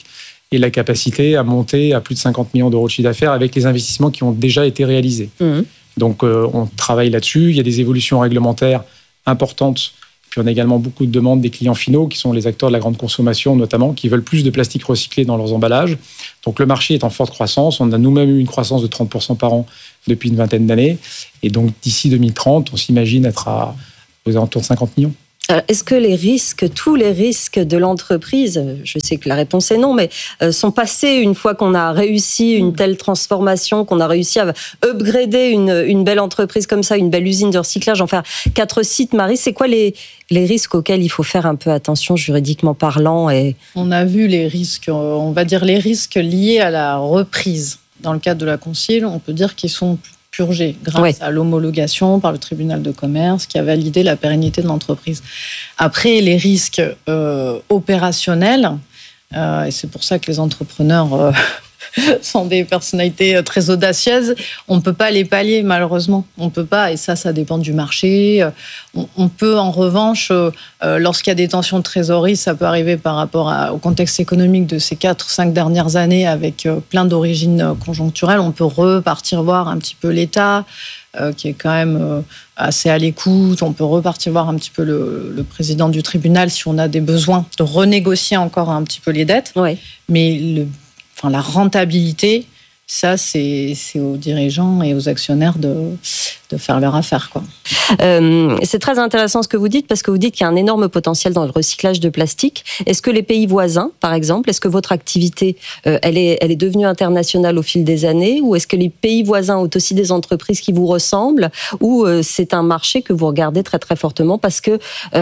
et la capacité à monter à plus de 50 millions d'euros de chiffre d'affaires avec les investissements qui ont déjà été réalisés. Donc, on travaille là-dessus. Il y a des évolutions réglementaires importantes. Puis, on a également beaucoup de demandes des clients finaux, qui sont les acteurs de la grande consommation, notamment, qui veulent plus de plastique recyclé dans leurs emballages. Donc, le marché est en forte croissance. On a nous-mêmes eu une croissance de 30% par an depuis une vingtaine d'années. Et donc, d'ici 2030, on s'imagine être aux alentours de 50 millions. Est-ce que tous les risques de l'entreprise, je sais que la réponse est non, mais sont passés une fois qu'on a réussi une telle transformation, qu'on a réussi à upgrader une belle entreprise comme ça, une belle usine de recyclage, en faire 4 sites, Marie, c'est quoi les risques auxquels il faut faire un peu attention juridiquement parlant On a vu les risques, on va dire les risques liés à la reprise. Dans le cadre de la Concile, on peut dire qu'ils sont purgés grâce à l'homologation par le tribunal de commerce qui a validé la pérennité de l'entreprise. Après, les risques opérationnels, et c'est pour ça que les entrepreneurs sont des personnalités très audacieuses, on ne peut pas les pallier malheureusement. On ne peut pas, et ça dépend du marché. On peut en revanche, lorsqu'il y a des tensions de trésorerie, ça peut arriver par rapport au contexte économique de ces 4-5 dernières années avec plein d'origines conjoncturelles, on peut repartir voir un petit peu l'État, qui est quand même assez à l'écoute. On peut repartir voir un petit peu le président du tribunal si on a des besoins de renégocier encore un petit peu les dettes. Mais la rentabilité, ça, c'est aux dirigeants et aux actionnaires de faire leur affaire, quoi. C'est très intéressant ce que vous dites, parce que vous dites qu'il y a un énorme potentiel dans le recyclage de plastique. Est-ce que les pays voisins, par exemple, est-ce que votre activité, elle est devenue internationale au fil des années, ou est-ce que les pays voisins ont aussi des entreprises qui vous ressemblent, ou c'est un marché que vous regardez très très fortement parce que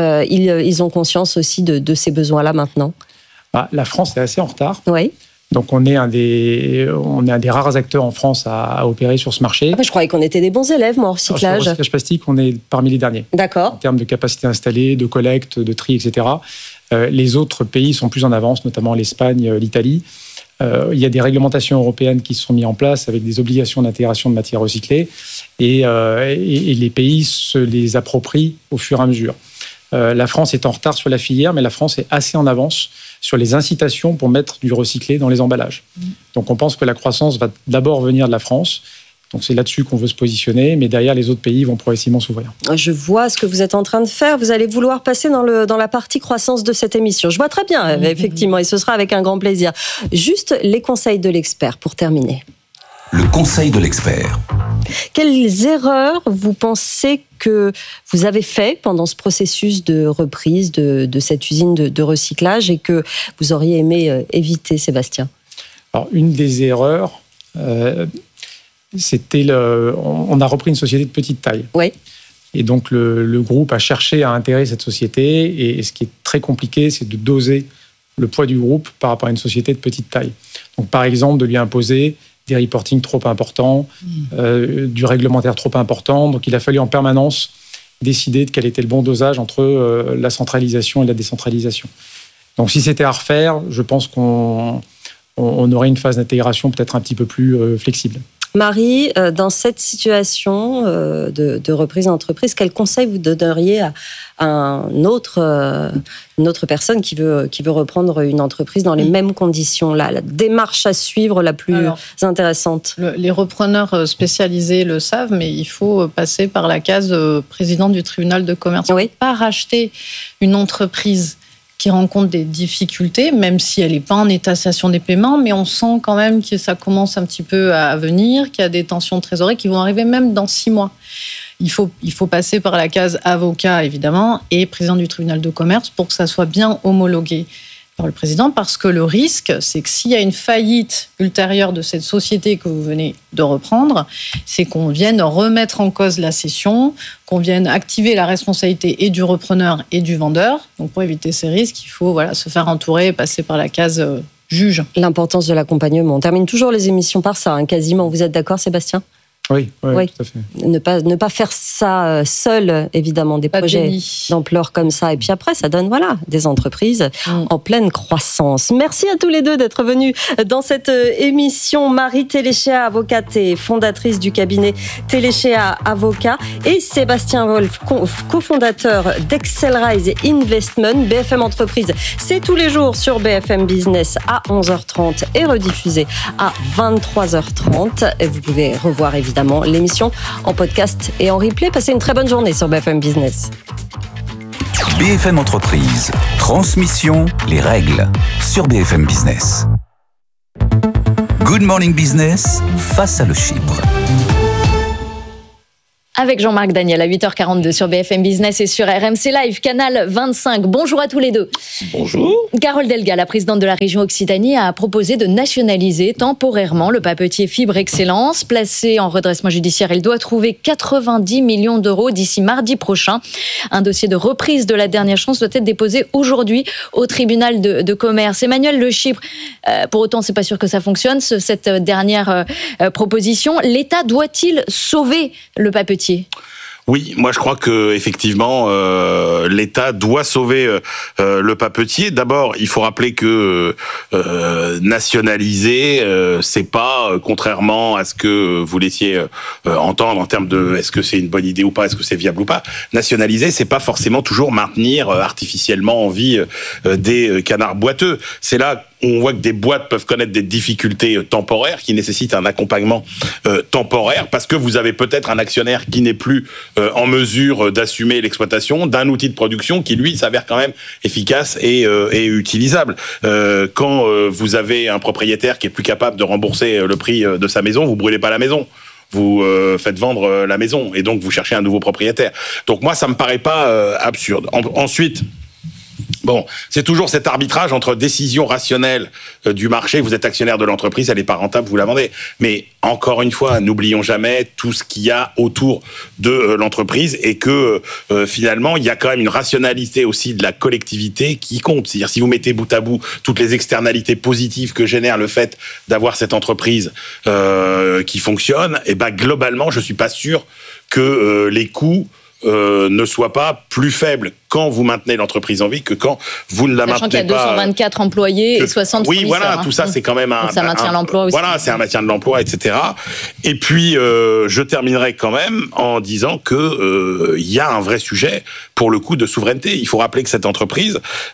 ils ont conscience aussi de ces besoins-là maintenant? La France est assez en retard. Oui. Donc, on est un des rares acteurs en France à opérer sur ce marché. Je croyais qu'on était des bons élèves, moi, en recyclage. Sur le recyclage plastique, on est parmi les derniers. D'accord. En termes de capacité installée, de collecte, de tri, etc. Les autres pays sont plus en avance, notamment l'Espagne, l'Italie. Il y a des réglementations européennes qui se sont mises en place avec des obligations d'intégration de matières recyclées. Et les pays se les approprient au fur et à mesure. La France est en retard sur la filière, mais la France est assez en avance sur les incitations pour mettre du recyclé dans les emballages. Donc on pense que la croissance va d'abord venir de la France. Donc c'est là-dessus qu'on veut se positionner, mais derrière les autres pays vont progressivement s'ouvrir. Je vois ce que vous êtes en train de faire. Vous allez vouloir passer dans la partie croissance de cette émission. Je vois très bien, effectivement, et ce sera avec un grand plaisir. Juste les conseils de l'expert pour terminer. Le conseil de l'expert. Quelles erreurs vous pensez que vous avez fait pendant ce processus de reprise de cette usine de recyclage et que vous auriez aimé éviter, Sébastien? Alors, une des erreurs, c'était on a repris une société de petite taille. Oui. Et donc, le groupe a cherché à intégrer cette société. Et ce qui est très compliqué, c'est de doser le poids du groupe par rapport à une société de petite taille. Donc, par exemple, de lui imposer des reportings trop importants, du réglementaire trop important. Donc, il a fallu en permanence décider de quel était le bon dosage entre la centralisation et la décentralisation. Donc, si c'était à refaire, je pense qu'on aurait une phase d'intégration peut-être un petit peu plus flexible. Marie, dans cette situation de reprise d'entreprise, quel conseil vous donneriez à une autre personne qui veut reprendre une entreprise dans les mêmes conditions, la démarche à suivre la plus intéressante? Les repreneurs spécialisés le savent, mais il faut passer par la case président du tribunal de commerce. Oui. On ne peut pas racheter une entreprise qui rencontre des difficultés, même si elle n'est pas en état de cessation des paiements, mais on sent quand même que ça commence un petit peu à venir, qu'il y a des tensions de trésorerie qui vont arriver même dans 6 mois. Il faut passer par la case avocat, évidemment, et président du tribunal de commerce pour que ça soit bien homologué par le président, parce que le risque, c'est que s'il y a une faillite ultérieure de cette société que vous venez de reprendre, c'est qu'on vienne remettre en cause la cession, qu'on vienne activer la responsabilité et du repreneur et du vendeur. Donc pour éviter ces risques, il faut se faire entourer et passer par la case juge. L'importance de l'accompagnement. On termine toujours les émissions par ça, quasiment. Vous êtes d'accord, Sébastien ? Oui, tout à fait. Ne pas faire ça seul, évidemment, des projets d'ampleur comme ça. Et puis après, ça donne des entreprises en pleine croissance. Merci à tous les deux d'être venus dans cette émission. Marie Téléchéa, avocate et fondatrice du cabinet Téléchéa Avocat, et Sébastien Wolf, cofondateur d'Excelrise Investment. BFM Entreprise, c'est tous les jours sur BFM Business à 11h30 et rediffusé à 23h30. Et vous pouvez revoir évidemment l'émission en podcast et en replay. Passez une très bonne journée sur BFM Business. BFM Entreprise, transmission, les règles sur BFM Business. Good Morning Business, face à le Chypre. Avec Jean-Marc Daniel à 8h42 sur BFM Business et sur RMC Live, canal 25. Bonjour à tous les deux. Bonjour. Carole Delga, la présidente de la région Occitanie, a proposé de nationaliser temporairement le papetier Fibre Excellence. Placé en redressement judiciaire, il doit trouver 90 millions d'euros d'ici mardi prochain. Un dossier de reprise de la dernière chance doit être déposé aujourd'hui au tribunal de commerce. Emmanuel Le Chypre, pour autant, c'est pas sûr que ça fonctionne, cette dernière proposition. L'État doit-il sauver le papetier ? Oui, moi je crois que effectivement l'État doit sauver le papetier. D'abord, il faut rappeler que nationaliser, c'est pas, contrairement à ce que vous laissiez entendre en termes de est-ce que c'est une bonne idée ou pas, est-ce que c'est viable ou pas. Nationaliser, c'est pas forcément toujours maintenir artificiellement en vie des canards boiteux. C'est là on voit que des boîtes peuvent connaître des difficultés temporaires qui nécessitent un accompagnement temporaire parce que vous avez peut-être un actionnaire qui n'est plus en mesure d'assumer l'exploitation d'un outil de production qui, lui, s'avère quand même efficace et utilisable. Quand vous avez un propriétaire qui est plus capable de rembourser le prix de sa maison, vous brûlez pas la maison. Vous faites vendre la maison et donc vous cherchez un nouveau propriétaire. Donc moi, ça me paraît pas absurde. Ensuite, bon, c'est toujours cet arbitrage entre décision rationnelle du marché. Vous êtes actionnaire de l'entreprise, elle n'est pas rentable, vous la vendez. Mais encore une fois, n'oublions jamais tout ce qu'il y a autour de l'entreprise et que finalement, il y a quand même une rationalité aussi de la collectivité qui compte. C'est-à-dire, si vous mettez bout à bout toutes les externalités positives que génère le fait d'avoir cette entreprise qui fonctionne, et ben globalement, je suis pas sûr que les coûts ne soient pas plus faibles quand vous maintenez l'entreprise en vie que quand vous ne la maintenez pas. Sachant qu'il y a 224 employés et 60 fournisseurs. Oui, voilà, tout ça, c'est quand même ça maintient l'emploi aussi. Voilà, c'est un maintien de l'emploi, etc. Et puis, je terminerai quand même en disant que il y a un vrai sujet pour le coup de souveraineté. Il faut rappeler que cette entreprise,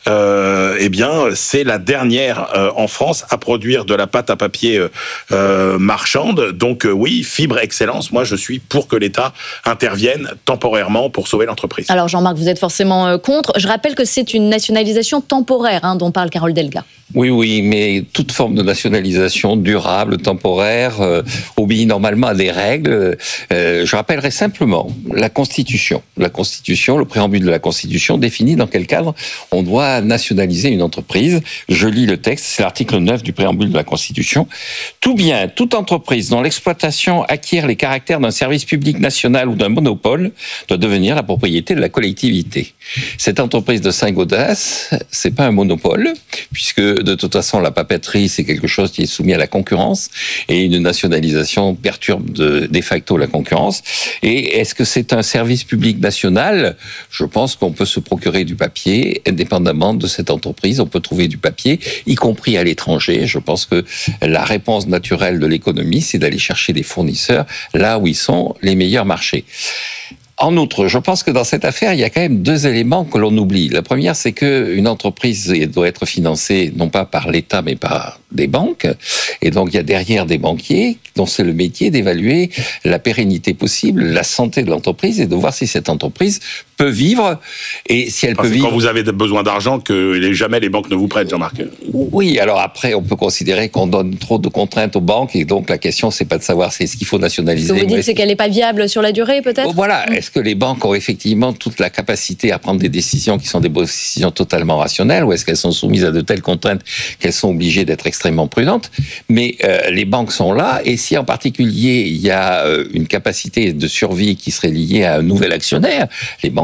eh bien, c'est la dernière en France à produire de la pâte à papier marchande. Donc, oui, Fibre Excellence. Moi, je suis pour que l'État intervienne temporairement pour sauver l'entreprise. Alors, Jean-Marc, vous êtes forcément contre. Je rappelle que c'est une nationalisation temporaire dont parle Carole Delga. Oui, mais toute forme de nationalisation durable, temporaire, obéit normalement à des règles. Je rappellerai simplement la Constitution. La Constitution, le préambule de la Constitution définit dans quel cadre on doit nationaliser une entreprise. Je lis le texte, c'est l'article 9 du préambule de la Constitution. Tout bien, toute entreprise dont l'exploitation acquiert les caractères d'un service public national ou d'un monopole doit devenir la propriété de la collectivité. Cette entreprise de Saint-Gaudens, c'est pas un monopole, puisque de toute façon, la papeterie, c'est quelque chose qui est soumis à la concurrence et une nationalisation perturbe de facto la concurrence. Et est-ce que c'est un service public national ? Je pense qu'on peut se procurer du papier indépendamment de cette entreprise. On peut trouver du papier, y compris à l'étranger. Je pense que la réponse naturelle de l'économie, c'est d'aller chercher des fournisseurs là où ils sont les meilleurs marchés. En outre, je pense que dans cette affaire, il y a quand même deux éléments que l'on oublie. La première, c'est qu'une entreprise doit être financée non pas par l'État, mais par des banques. Et donc, il y a derrière des banquiers dont c'est le métier d'évaluer la pérennité possible, la santé de l'entreprise et de voir si cette entreprise peut vivre. Et si elle peut vivre... Quand vous avez besoin d'argent, que jamais les banques ne vous prêtent, Jean-Marc. Oui, alors après, on peut considérer qu'on donne trop de contraintes aux banques. Et donc, la question, c'est pas de savoir c'est ce qu'il faut nationaliser. Ce que vous dites, c'est qu'elle n'est pas viable sur la durée, peut-être ? Voilà. Est-ce que les banques ont effectivement toute la capacité à prendre des décisions qui sont des décisions totalement rationnelles, ou est-ce qu'elles sont soumises à de telles contraintes qu'elles sont obligées d'être extrêmement prudentes ? Mais les banques sont là, et si en particulier il y a une capacité de survie qui serait liée à un nouvel actionnaire, les banques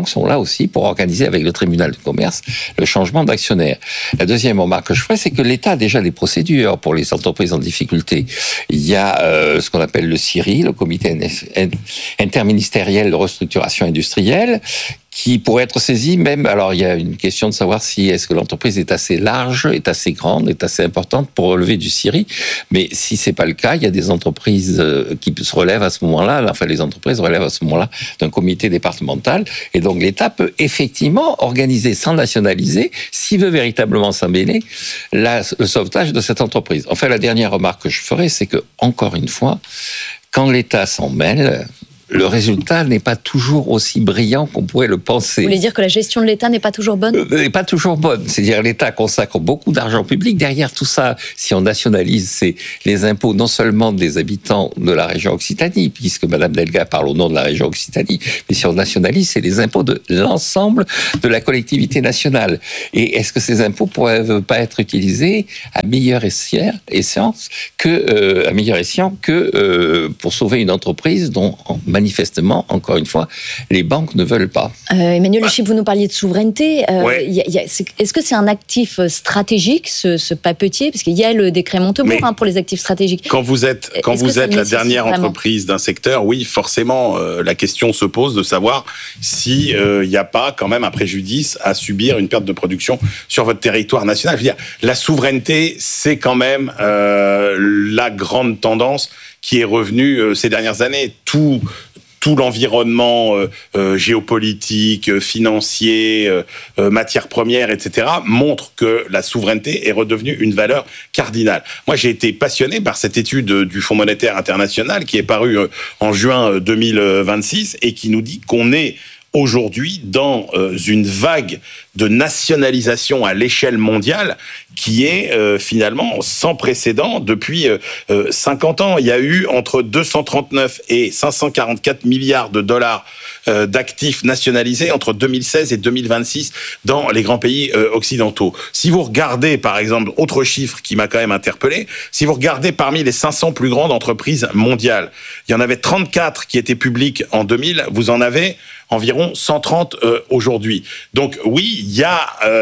banques sont là aussi pour organiser avec le tribunal de commerce le changement d'actionnaire. La deuxième remarque que je ferai, c'est que l'État a déjà des procédures pour les entreprises en difficulté. Il y a ce qu'on appelle le CIRI, le comité interministériel de restructuration industrielle, qui pourrait être saisi même. Alors, il y a une question de savoir si est-ce que l'entreprise est assez large, est assez grande, est assez importante pour relever du CIRI. Mais si c'est pas le cas, il y a des entreprises qui se relèvent à ce moment-là. Enfin, les entreprises relèvent à ce moment-là d'un comité départemental. Et donc, l'État peut effectivement organiser, sans nationaliser, s'il veut véritablement s'en mêler, le sauvetage de cette entreprise. Enfin, la dernière remarque que je ferai, c'est que, encore une fois, quand l'État s'en mêle, le résultat n'est pas toujours aussi brillant qu'on pourrait le penser. Vous voulez dire que la gestion de l'État n'est pas toujours bonne ? N'est pas toujours bonne. C'est-à-dire l'État consacre beaucoup d'argent public. Derrière tout ça, si on nationalise, c'est les impôts non seulement des habitants de la région Occitanie, puisque Madame Delga parle au nom de la région Occitanie, mais si on nationalise, c'est les impôts de l'ensemble de la collectivité nationale. Et est-ce que ces impôts ne pourraient pas être utilisés à meilleur escient que pour sauver une entreprise dont manifestement, encore une fois, les banques ne veulent pas. Emmanuel Chip, vous nous parliez de souveraineté. Est-ce que c'est un actif stratégique, ce papetier ? Parce qu'il y a le décret Montebourg pour les actifs stratégiques. Quand vous êtes la dernière entreprise d'un secteur, oui, forcément, la question se pose de savoir s'il n'y a pas quand même un préjudice à subir une perte de production sur votre territoire national. Je veux dire, la souveraineté, c'est quand même la grande tendance qui est revenue ces dernières années. Tout l'environnement géopolitique, financier, matières premières, etc., montre que la souveraineté est redevenue une valeur cardinale. Moi, j'ai été passionné par cette étude du Fonds monétaire international qui est parue en juin 2026 et qui nous dit qu'on est aujourd'hui dans une vague de nationalisation à l'échelle mondiale qui est finalement sans précédent depuis 50 ans. Il y a eu entre 239 et 544 milliards de dollars d'actifs nationalisés entre 2016 et 2026 dans les grands pays occidentaux. Si vous regardez, par exemple, autre chiffre qui m'a quand même interpellé, si vous regardez parmi les 500 plus grandes entreprises mondiales, il y en avait 34 qui étaient publiques en 2000, vous en avez environ 130 aujourd'hui. Donc oui, il y a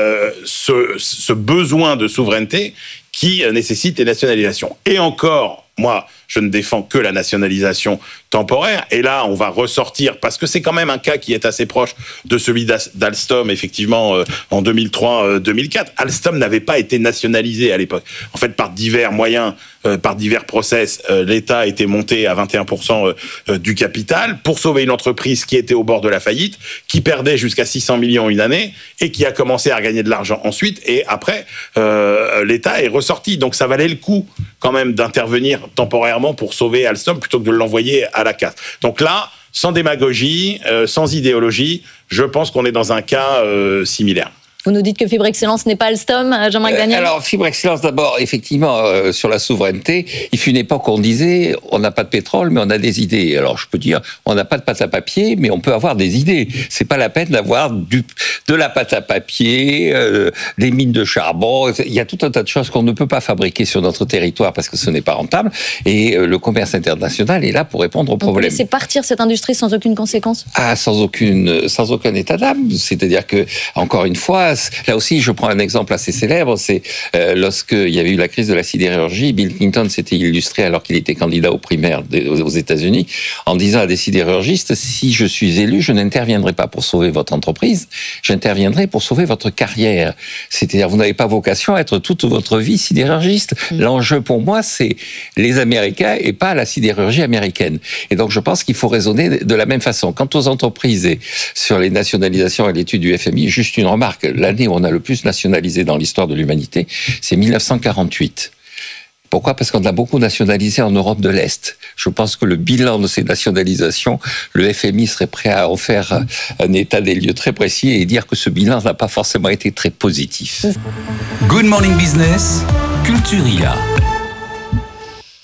ce besoin de souveraineté qui nécessite les nationalisations. Et encore, moi, je ne défends que la nationalisation temporaire. Et là, on va ressortir, parce que c'est quand même un cas qui est assez proche de celui d'Alstom, effectivement, en 2003-2004. Alstom n'avait pas été nationalisé à l'époque. En fait, par divers moyens, par divers process, l'État était monté à 21% du capital pour sauver une entreprise qui était au bord de la faillite, qui perdait jusqu'à 600 millions une année et qui a commencé à gagner de l'argent ensuite. Et après, l'État est ressorti. Donc, ça valait le coup quand même d'intervenir temporairement pour sauver Alstom plutôt que de l'envoyer à la casse. Donc là, sans démagogie, sans idéologie, je pense qu'on est dans un cas similaire. Vous nous dites que Fibre Excellence n'est pas Alstom, Jean-Marc Daniel ? Alors, Fibre Excellence, d'abord, effectivement, sur la souveraineté, il fut une époque où on disait, on n'a pas de pétrole, mais on a des idées. Alors, je peux dire, on n'a pas de pâte à papier, mais on peut avoir des idées. C'est pas la peine d'avoir de la pâte à papier, des mines de charbon. Il y a tout un tas de choses qu'on ne peut pas fabriquer sur notre territoire parce que ce n'est pas rentable. Et le commerce international est là pour répondre aux problèmes. Vous laissez partir cette industrie sans aucune conséquence ? Sans aucun état d'âme. C'est-à-dire que, encore une fois, là aussi, je prends un exemple assez célèbre, c'est lorsqu'il y avait eu la crise de la sidérurgie, Bill Clinton s'était illustré alors qu'il était candidat aux primaires aux États-Unis, en disant à des sidérurgistes, si je suis élu, je n'interviendrai pas pour sauver votre entreprise, j'interviendrai pour sauver votre carrière. C'est-à-dire, vous n'avez pas vocation à être toute votre vie sidérurgiste. L'enjeu pour moi, c'est les Américains et pas la sidérurgie américaine. Et donc, je pense qu'il faut raisonner de la même façon. Quant aux entreprises et sur les nationalisations et l'étude du FMI, juste une remarque. L'année où on a le plus nationalisé dans l'histoire de l'humanité, c'est 1948. Pourquoi ? Parce qu'on a beaucoup nationalisé en Europe de l'Est. Je pense que le bilan de ces nationalisations, le FMI serait prêt à en faire un état des lieux très précis et dire que ce bilan n'a pas forcément été très positif. Good Morning Business, Culturia.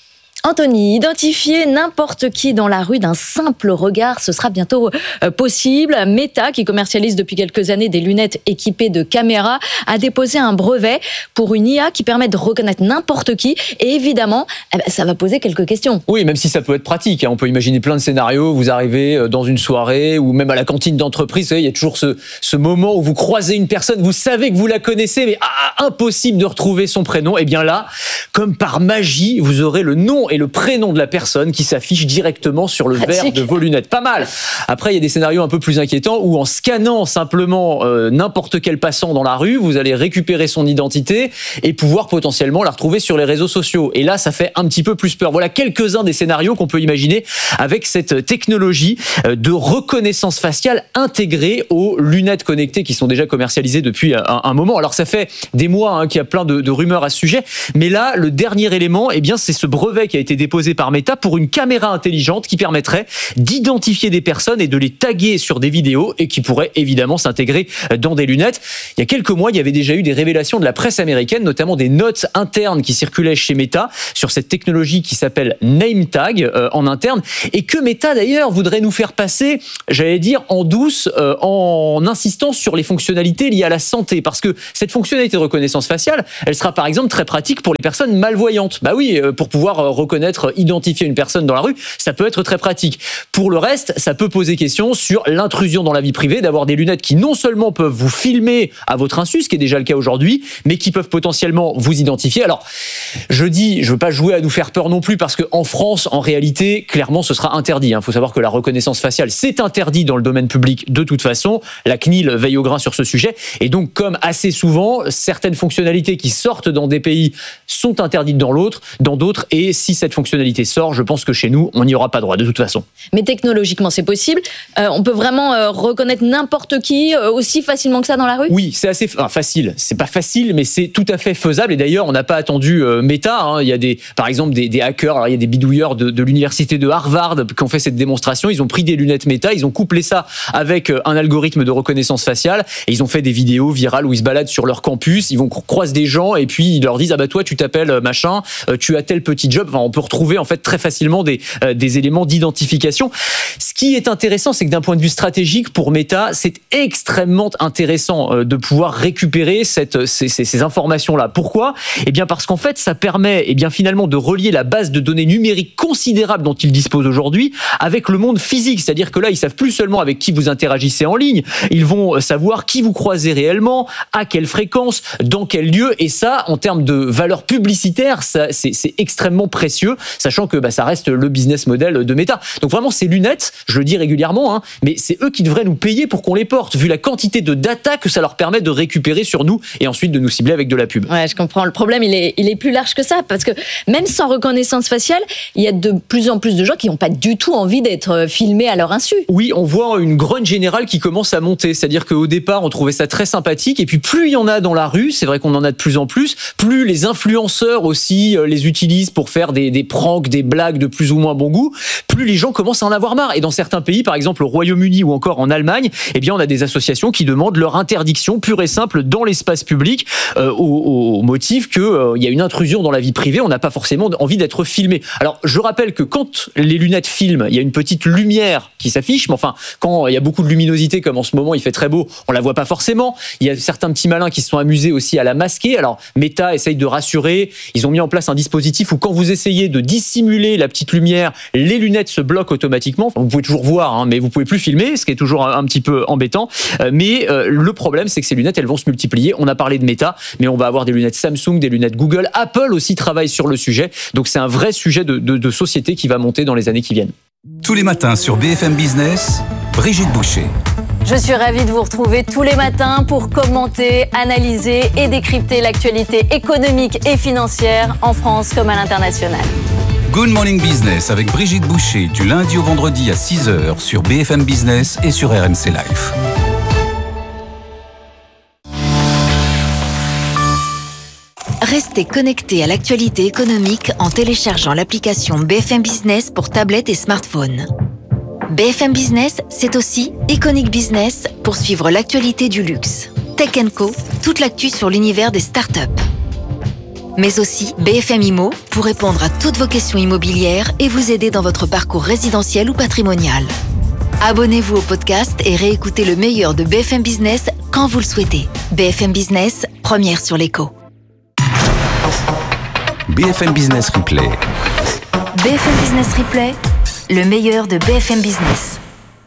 Anthony, identifier n'importe qui dans la rue d'un simple regard, ce sera bientôt possible. Meta, qui commercialise depuis quelques années des lunettes équipées de caméras, a déposé un brevet pour une IA qui permet de reconnaître n'importe qui. Et évidemment, ça va poser quelques questions. Oui, même si ça peut être pratique. On peut imaginer plein de scénarios. Vous arrivez dans une soirée ou même à la cantine d'entreprise. Vous savez, il y a toujours ce moment où vous croisez une personne, vous savez que vous la connaissez, mais impossible de retrouver son prénom. Et bien là, comme par magie, vous aurez le nom et le prénom de la personne qui s'affiche directement sur le verre de vos lunettes. Pas mal. Après, il y a des scénarios un peu plus inquiétants où en scannant simplement n'importe quel passant dans la rue, vous allez récupérer son identité et pouvoir potentiellement la retrouver sur les réseaux sociaux. Et là, ça fait un petit peu plus peur. Voilà quelques-uns des scénarios qu'on peut imaginer avec cette technologie de reconnaissance faciale intégrée aux lunettes connectées qui sont déjà commercialisées depuis un moment. Alors, ça fait des mois qu'il y a plein de rumeurs à ce sujet. Mais là, le dernier élément, c'est ce brevet qui a été déposé par Meta pour une caméra intelligente qui permettrait d'identifier des personnes et de les taguer sur des vidéos et qui pourrait évidemment s'intégrer dans des lunettes. Il y a quelques mois, il y avait déjà eu des révélations de la presse américaine, notamment des notes internes qui circulaient chez Meta sur cette technologie qui s'appelle NameTag en interne et que Meta d'ailleurs voudrait nous faire passer, j'allais dire en douce, en insistant sur les fonctionnalités liées à la santé, parce que cette fonctionnalité de reconnaissance faciale, elle sera par exemple très pratique pour les personnes malvoyantes. Bah oui, pour pouvoir reconnaître, identifier une personne dans la rue, ça peut être très pratique. Pour le reste, ça peut poser question sur l'intrusion dans la vie privée, d'avoir des lunettes qui non seulement peuvent vous filmer à votre insu, ce qui est déjà le cas aujourd'hui, mais qui peuvent potentiellement vous identifier. Alors, je veux pas jouer à nous faire peur non plus, parce qu'en France, en réalité, clairement, ce sera interdit. Il faut savoir que la reconnaissance faciale, c'est interdit dans le domaine public de toute façon. La CNIL veille au grain sur ce sujet. Et donc, comme assez souvent, certaines fonctionnalités qui sortent dans des pays sont interdites dans d'autres. Et si cette fonctionnalité sort, je pense que chez nous, on n'y aura pas droit de toute façon. Mais technologiquement, c'est possible. On peut vraiment reconnaître n'importe qui aussi facilement que ça dans la rue ? Oui, c'est assez facile. C'est pas facile, mais c'est tout à fait faisable. Et d'ailleurs, on n'a pas attendu Meta. Il y a par exemple des hackers. Alors, il y a des bidouilleurs de l'université de Harvard qui ont fait cette démonstration. Ils ont pris des lunettes Meta, ils ont couplé ça avec un algorithme de reconnaissance faciale et ils ont fait des vidéos virales où ils se baladent sur leur campus. Ils vont croiser des gens et puis ils leur disent toi tu t'appelles machin, tu as tel petit job. On peut retrouver en fait très facilement des éléments d'identification. Ce qui est intéressant, c'est que d'un point de vue stratégique pour Meta, c'est extrêmement intéressant de pouvoir récupérer ces informations-là. Pourquoi ? Parce qu'en fait, ça permet finalement de relier la base de données numériques considérable dont ils disposent aujourd'hui avec le monde physique. C'est-à-dire que là, ils savent plus seulement avec qui vous interagissez en ligne, ils vont savoir qui vous croisez réellement, à quelle fréquence, dans quel lieu. Et ça, en termes de valeur publicitaire, c'est extrêmement précieux, sachant que ça reste le business model de Meta. Donc vraiment, ces lunettes, je le dis régulièrement, mais c'est eux qui devraient nous payer pour qu'on les porte, vu la quantité de data que ça leur permet de récupérer sur nous et ensuite de nous cibler avec de la pub. Ouais, je comprends. Le problème, il est plus large que ça, parce que même sans reconnaissance faciale, il y a de plus en plus de gens qui n'ont pas du tout envie d'être filmés à leur insu. Oui, on voit une grogne générale qui commence à monter. C'est-à-dire qu'au départ, on trouvait ça très sympathique, et puis plus il y en a dans la rue, c'est vrai qu'on en a de plus en plus, plus les influenceurs aussi les utilisent pour faire des pranks, des blagues de plus ou moins bon goût, plus les gens commencent à en avoir marre. Et dans certains pays, par exemple au Royaume-Uni ou encore en Allemagne, on a des associations qui demandent leur interdiction pure et simple dans l'espace public au motif qu'il y a une intrusion dans la vie privée, on n'a pas forcément envie d'être filmé. Alors, je rappelle que quand les lunettes filment, il y a une petite lumière qui s'affiche, mais enfin, quand il y a beaucoup de luminosité, comme en ce moment, il fait très beau, on la voit pas forcément. Il y a certains petits malins qui se sont amusés aussi à la masquer. Alors, Meta essaye de rassurer. Ils ont mis en place un dispositif où quand vous essayez de dissimuler la petite lumière, les lunettes se bloquent automatiquement. Enfin, vous pouvez toujours voir, mais vous pouvez plus filmer, ce qui est toujours un petit peu embêtant. Mais le problème, c'est que ces lunettes, elles vont se multiplier. On a parlé de Meta, mais on va avoir des lunettes Samsung, des lunettes Google. Apple aussi travaille sur le sujet. Donc, c'est un vrai sujet de société qui va monter dans les années qui viennent. Tous les matins sur BFM Business, Brigitte Boucher. Je suis ravie de vous retrouver tous les matins pour commenter, analyser et décrypter l'actualité économique et financière en France comme à l'international. Good Morning Business avec Brigitte Boucher du lundi au vendredi à 6h sur BFM Business et sur RMC Live. Restez connectés à l'actualité économique en téléchargeant l'application BFM Business pour tablettes et smartphones. BFM Business, c'est aussi Iconic Business pour suivre l'actualité du luxe. Tech & Co, toute l'actu sur l'univers des startups. Mais aussi BFM Immo pour répondre à toutes vos questions immobilières et vous aider dans votre parcours résidentiel ou patrimonial. Abonnez-vous au podcast et réécoutez le meilleur de BFM Business quand vous le souhaitez. BFM Business, première sur l'écho. BFM Business Replay. BFM Business Replay, le meilleur de BFM Business.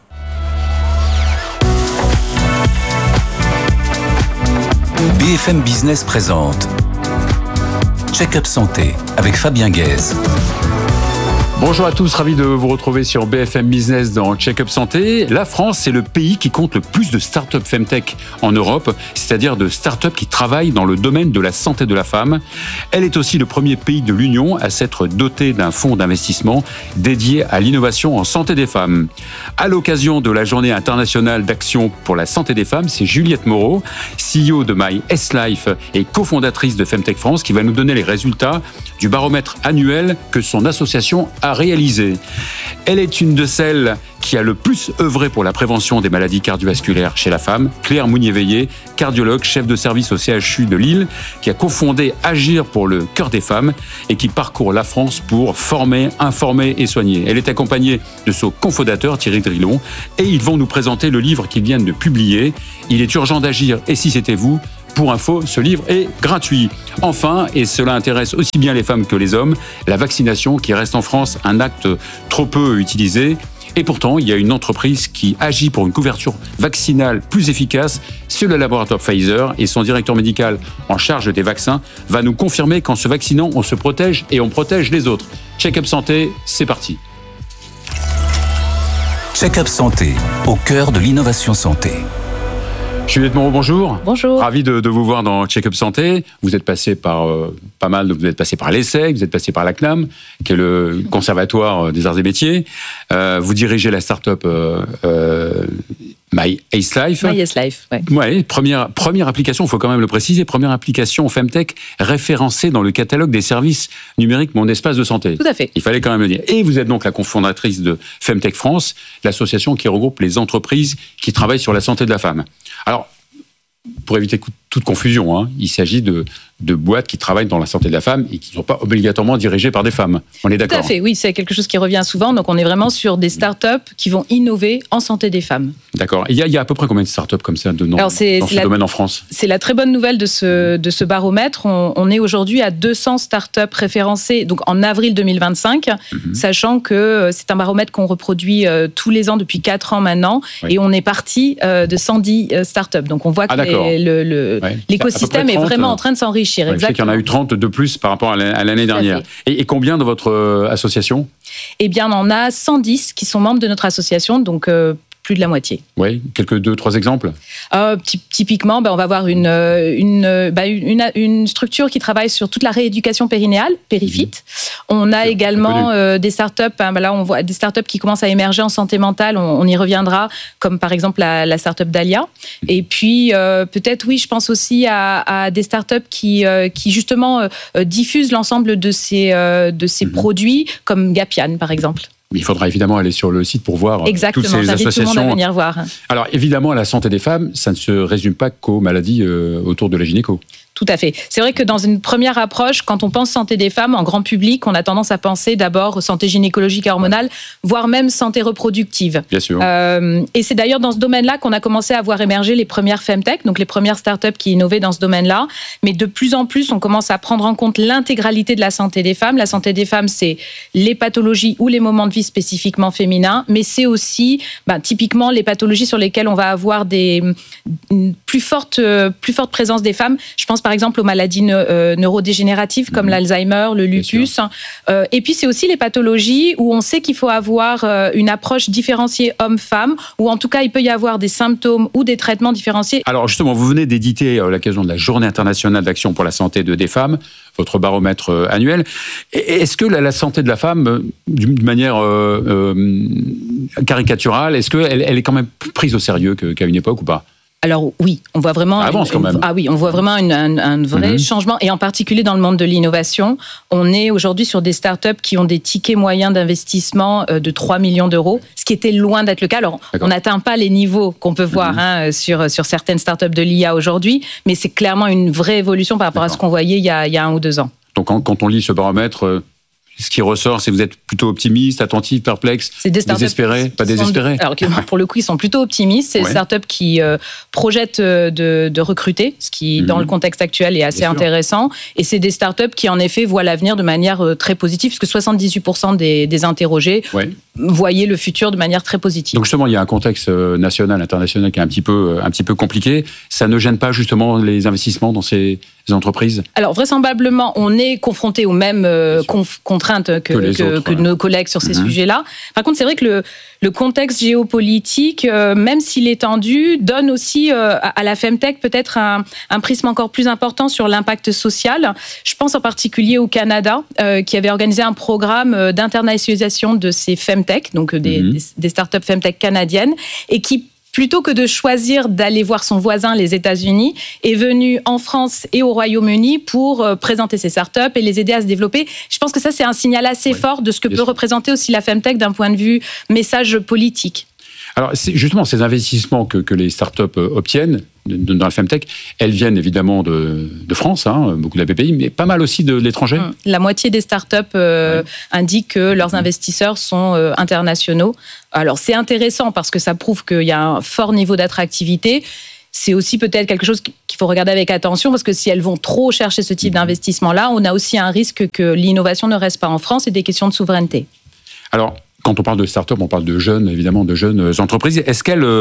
BFM Business présente Check-up Santé avec Fabien Guèze. Bonjour à tous, ravi de vous retrouver sur BFM Business dans Check-up Santé. La France, c'est le pays qui compte le plus de start-up Femtech en Europe, c'est-à-dire de start-up qui travaillent dans le domaine de la santé de la femme. Elle est aussi le premier pays de l'Union à s'être doté d'un fonds d'investissement dédié à l'innovation en santé des femmes. À l'occasion de la Journée internationale d'action pour la santé des femmes, c'est Juliette Moreau, CEO de My S-Life et cofondatrice de Femtech France, qui va nous donner les résultats du baromètre annuel que son association a réalisé. Elle est une de celles qui a le plus œuvré pour la prévention des maladies cardiovasculaires chez la femme. Claire Mounier-Veillé, cardiologue, chef de service au CHU de Lille, qui a cofondé Agir pour le cœur des femmes et qui parcourt la France pour former, informer et soigner. Elle est accompagnée de son cofondateur Thierry Drilon et ils vont nous présenter le livre qu'ils viennent de publier. Il est urgent d'agir et si c'était vous ? Pour info, ce livre est gratuit. Enfin, et cela intéresse aussi bien les femmes que les hommes, la vaccination qui reste en France un acte trop peu utilisé. Et pourtant, il y a une entreprise qui agit pour une couverture vaccinale plus efficace, c'est le laboratoire Pfizer, et son directeur médical en charge des vaccins va nous confirmer qu'en se vaccinant, on se protège et on protège les autres. Check-up Santé, c'est parti. Check-up Santé, au cœur de l'innovation santé. Juliette Moreau, bonjour. Bonjour. Ravi de vous voir dans Check-up Santé. Vous êtes passé par vous êtes passé par l'ESSEC, vous êtes passé par la CNAM, qui est le Conservatoire des Arts et Métiers. Vous dirigez la start-up My S-Life. My S-Life, ouais. Ouais, première application, il faut quand même le préciser, première application Femtech référencée dans le catalogue des services numériques Mon Espace de Santé. Tout à fait. Il fallait quand même le dire. Et vous êtes donc la cofondatrice de Femtech France, l'association qui regroupe les entreprises qui travaillent sur la santé de la femme. Alors, pour éviter toute confusion, il s'agit de boîtes qui travaillent dans la santé de la femme et qui ne sont pas obligatoirement dirigées par des femmes. On est d'accord ? Tout à fait, oui, c'est quelque chose qui revient souvent. Donc, on est vraiment sur des startups qui vont innover en santé des femmes. D'accord. Il y a à peu près combien de startups comme ça dans ce domaine en France ? C'est la très bonne nouvelle de ce baromètre. On est aujourd'hui à 200 startups référencées donc en avril 2025, sachant que c'est un baromètre qu'on reproduit tous les ans depuis 4 ans maintenant. Oui. Et on est parti de 110 startups. Donc, on voit que l'écosystème est vraiment en train de s'enrichir. Ouais, je sais qu'il y en a eu 30 de plus par rapport à l'année dernière. Et combien de votre association ? Eh bien, on en a 110 qui sont membres de notre association, donc plus de la moitié. Oui, quelques 2-3 exemples. Typiquement, on va avoir une structure qui travaille sur toute la rééducation périnéale, Périfit. On a également des startups. Là, on voit des startups qui commencent à émerger en santé mentale. On y reviendra, comme par exemple la startup Dahlia. Et puis, peut-être, oui, je pense aussi à des startups qui justement diffusent l'ensemble de ces produits, comme Gapian, par exemple. Il faudra évidemment aller sur le site pour voir Exactement, toutes ces associations. Tout le monde à venir voir. Alors évidemment, la santé des femmes, ça ne se résume pas qu'aux maladies autour de la gynéco. Tout à fait. C'est vrai que dans une première approche, quand on pense santé des femmes, en grand public, on a tendance à penser d'abord santé gynécologique et hormonale, voire même santé reproductive. Bien sûr. Et c'est d'ailleurs dans ce domaine-là qu'on a commencé à voir émerger les premières Femtech, donc les premières startups qui innovaient dans ce domaine-là. Mais de plus en plus, on commence à prendre en compte l'intégralité de la santé des femmes. La santé des femmes, c'est les pathologies ou les moments de vie spécifiquement féminins, mais c'est aussi typiquement les pathologies sur lesquelles on va avoir une plus forte présence des femmes. Je pense par exemple aux maladies neurodégénératives comme l'Alzheimer, le lupus. Et puis c'est aussi les pathologies où on sait qu'il faut avoir une approche différenciée homme-femme, ou en tout cas il peut y avoir des symptômes ou des traitements différenciés. Alors justement, vous venez d'éditer à l'occasion de la Journée internationale d'action pour la santé des femmes, votre baromètre annuel. Est-ce que la santé de la femme, d'une manière caricaturale, est-ce qu'elle est quand même prise au sérieux qu'à une époque ou pas ? Alors oui, on voit vraiment on voit vraiment un vrai changement, et en particulier dans le monde de l'innovation. On est aujourd'hui sur des startups qui ont des tickets moyens d'investissement de 3 millions d'euros, ce qui était loin d'être le cas. Alors, on n'atteint pas les niveaux qu'on peut voir sur certaines startups de l'IA aujourd'hui, mais c'est clairement une vraie évolution par rapport à ce qu'on voyait il y a 1 ou 2 ans. Donc quand on lit ce baromètre, ce qui ressort, c'est que vous êtes plutôt optimiste, attentif, perplexe, désespéré, pas désespéré. Alors pour le coup, ils sont plutôt optimistes. C'est des startups qui projettent de recruter, ce qui, dans le contexte actuel, est assez intéressant. Et c'est des startups qui, en effet, voient l'avenir de manière très positive, puisque 78% des interrogés voyaient le futur de manière très positive. Donc justement, il y a un contexte national, international qui est un petit peu compliqué. Ça ne gêne pas justement les investissements dans ces entreprises? Alors vraisemblablement, on est confronté aux mêmes contraintes que nos collègues sur ces sujets-là. Par contre, c'est vrai que le contexte géopolitique, même s'il est tendu, donne aussi à la Femtech peut-être un prisme encore plus important sur l'impact social. Je pense en particulier au Canada, qui avait organisé un programme d'internationalisation de ces Femtech, donc des startups Femtech canadiennes, et qui, plutôt que de choisir d'aller voir son voisin, les États-Unis, est venu en France et au Royaume-Uni pour présenter ses startups et les aider à se développer. Je pense que ça, c'est un signal assez fort de ce que peut représenter aussi la Femtech d'un point de vue message politique. Alors, justement, ces investissements que les startups obtiennent dans la Femtech, elles viennent évidemment de France, beaucoup de la BPI, mais pas mal aussi de l'étranger. La moitié des startups indiquent que leurs investisseurs sont internationaux. Alors, c'est intéressant parce que ça prouve qu'il y a un fort niveau d'attractivité. C'est aussi peut-être quelque chose qu'il faut regarder avec attention, parce que si elles vont trop chercher ce type d'investissement-là, on a aussi un risque que l'innovation ne reste pas en France et des questions de souveraineté. Alors, quand on parle de start-up, on parle de jeunes, évidemment, de jeunes entreprises. Est-ce qu'elles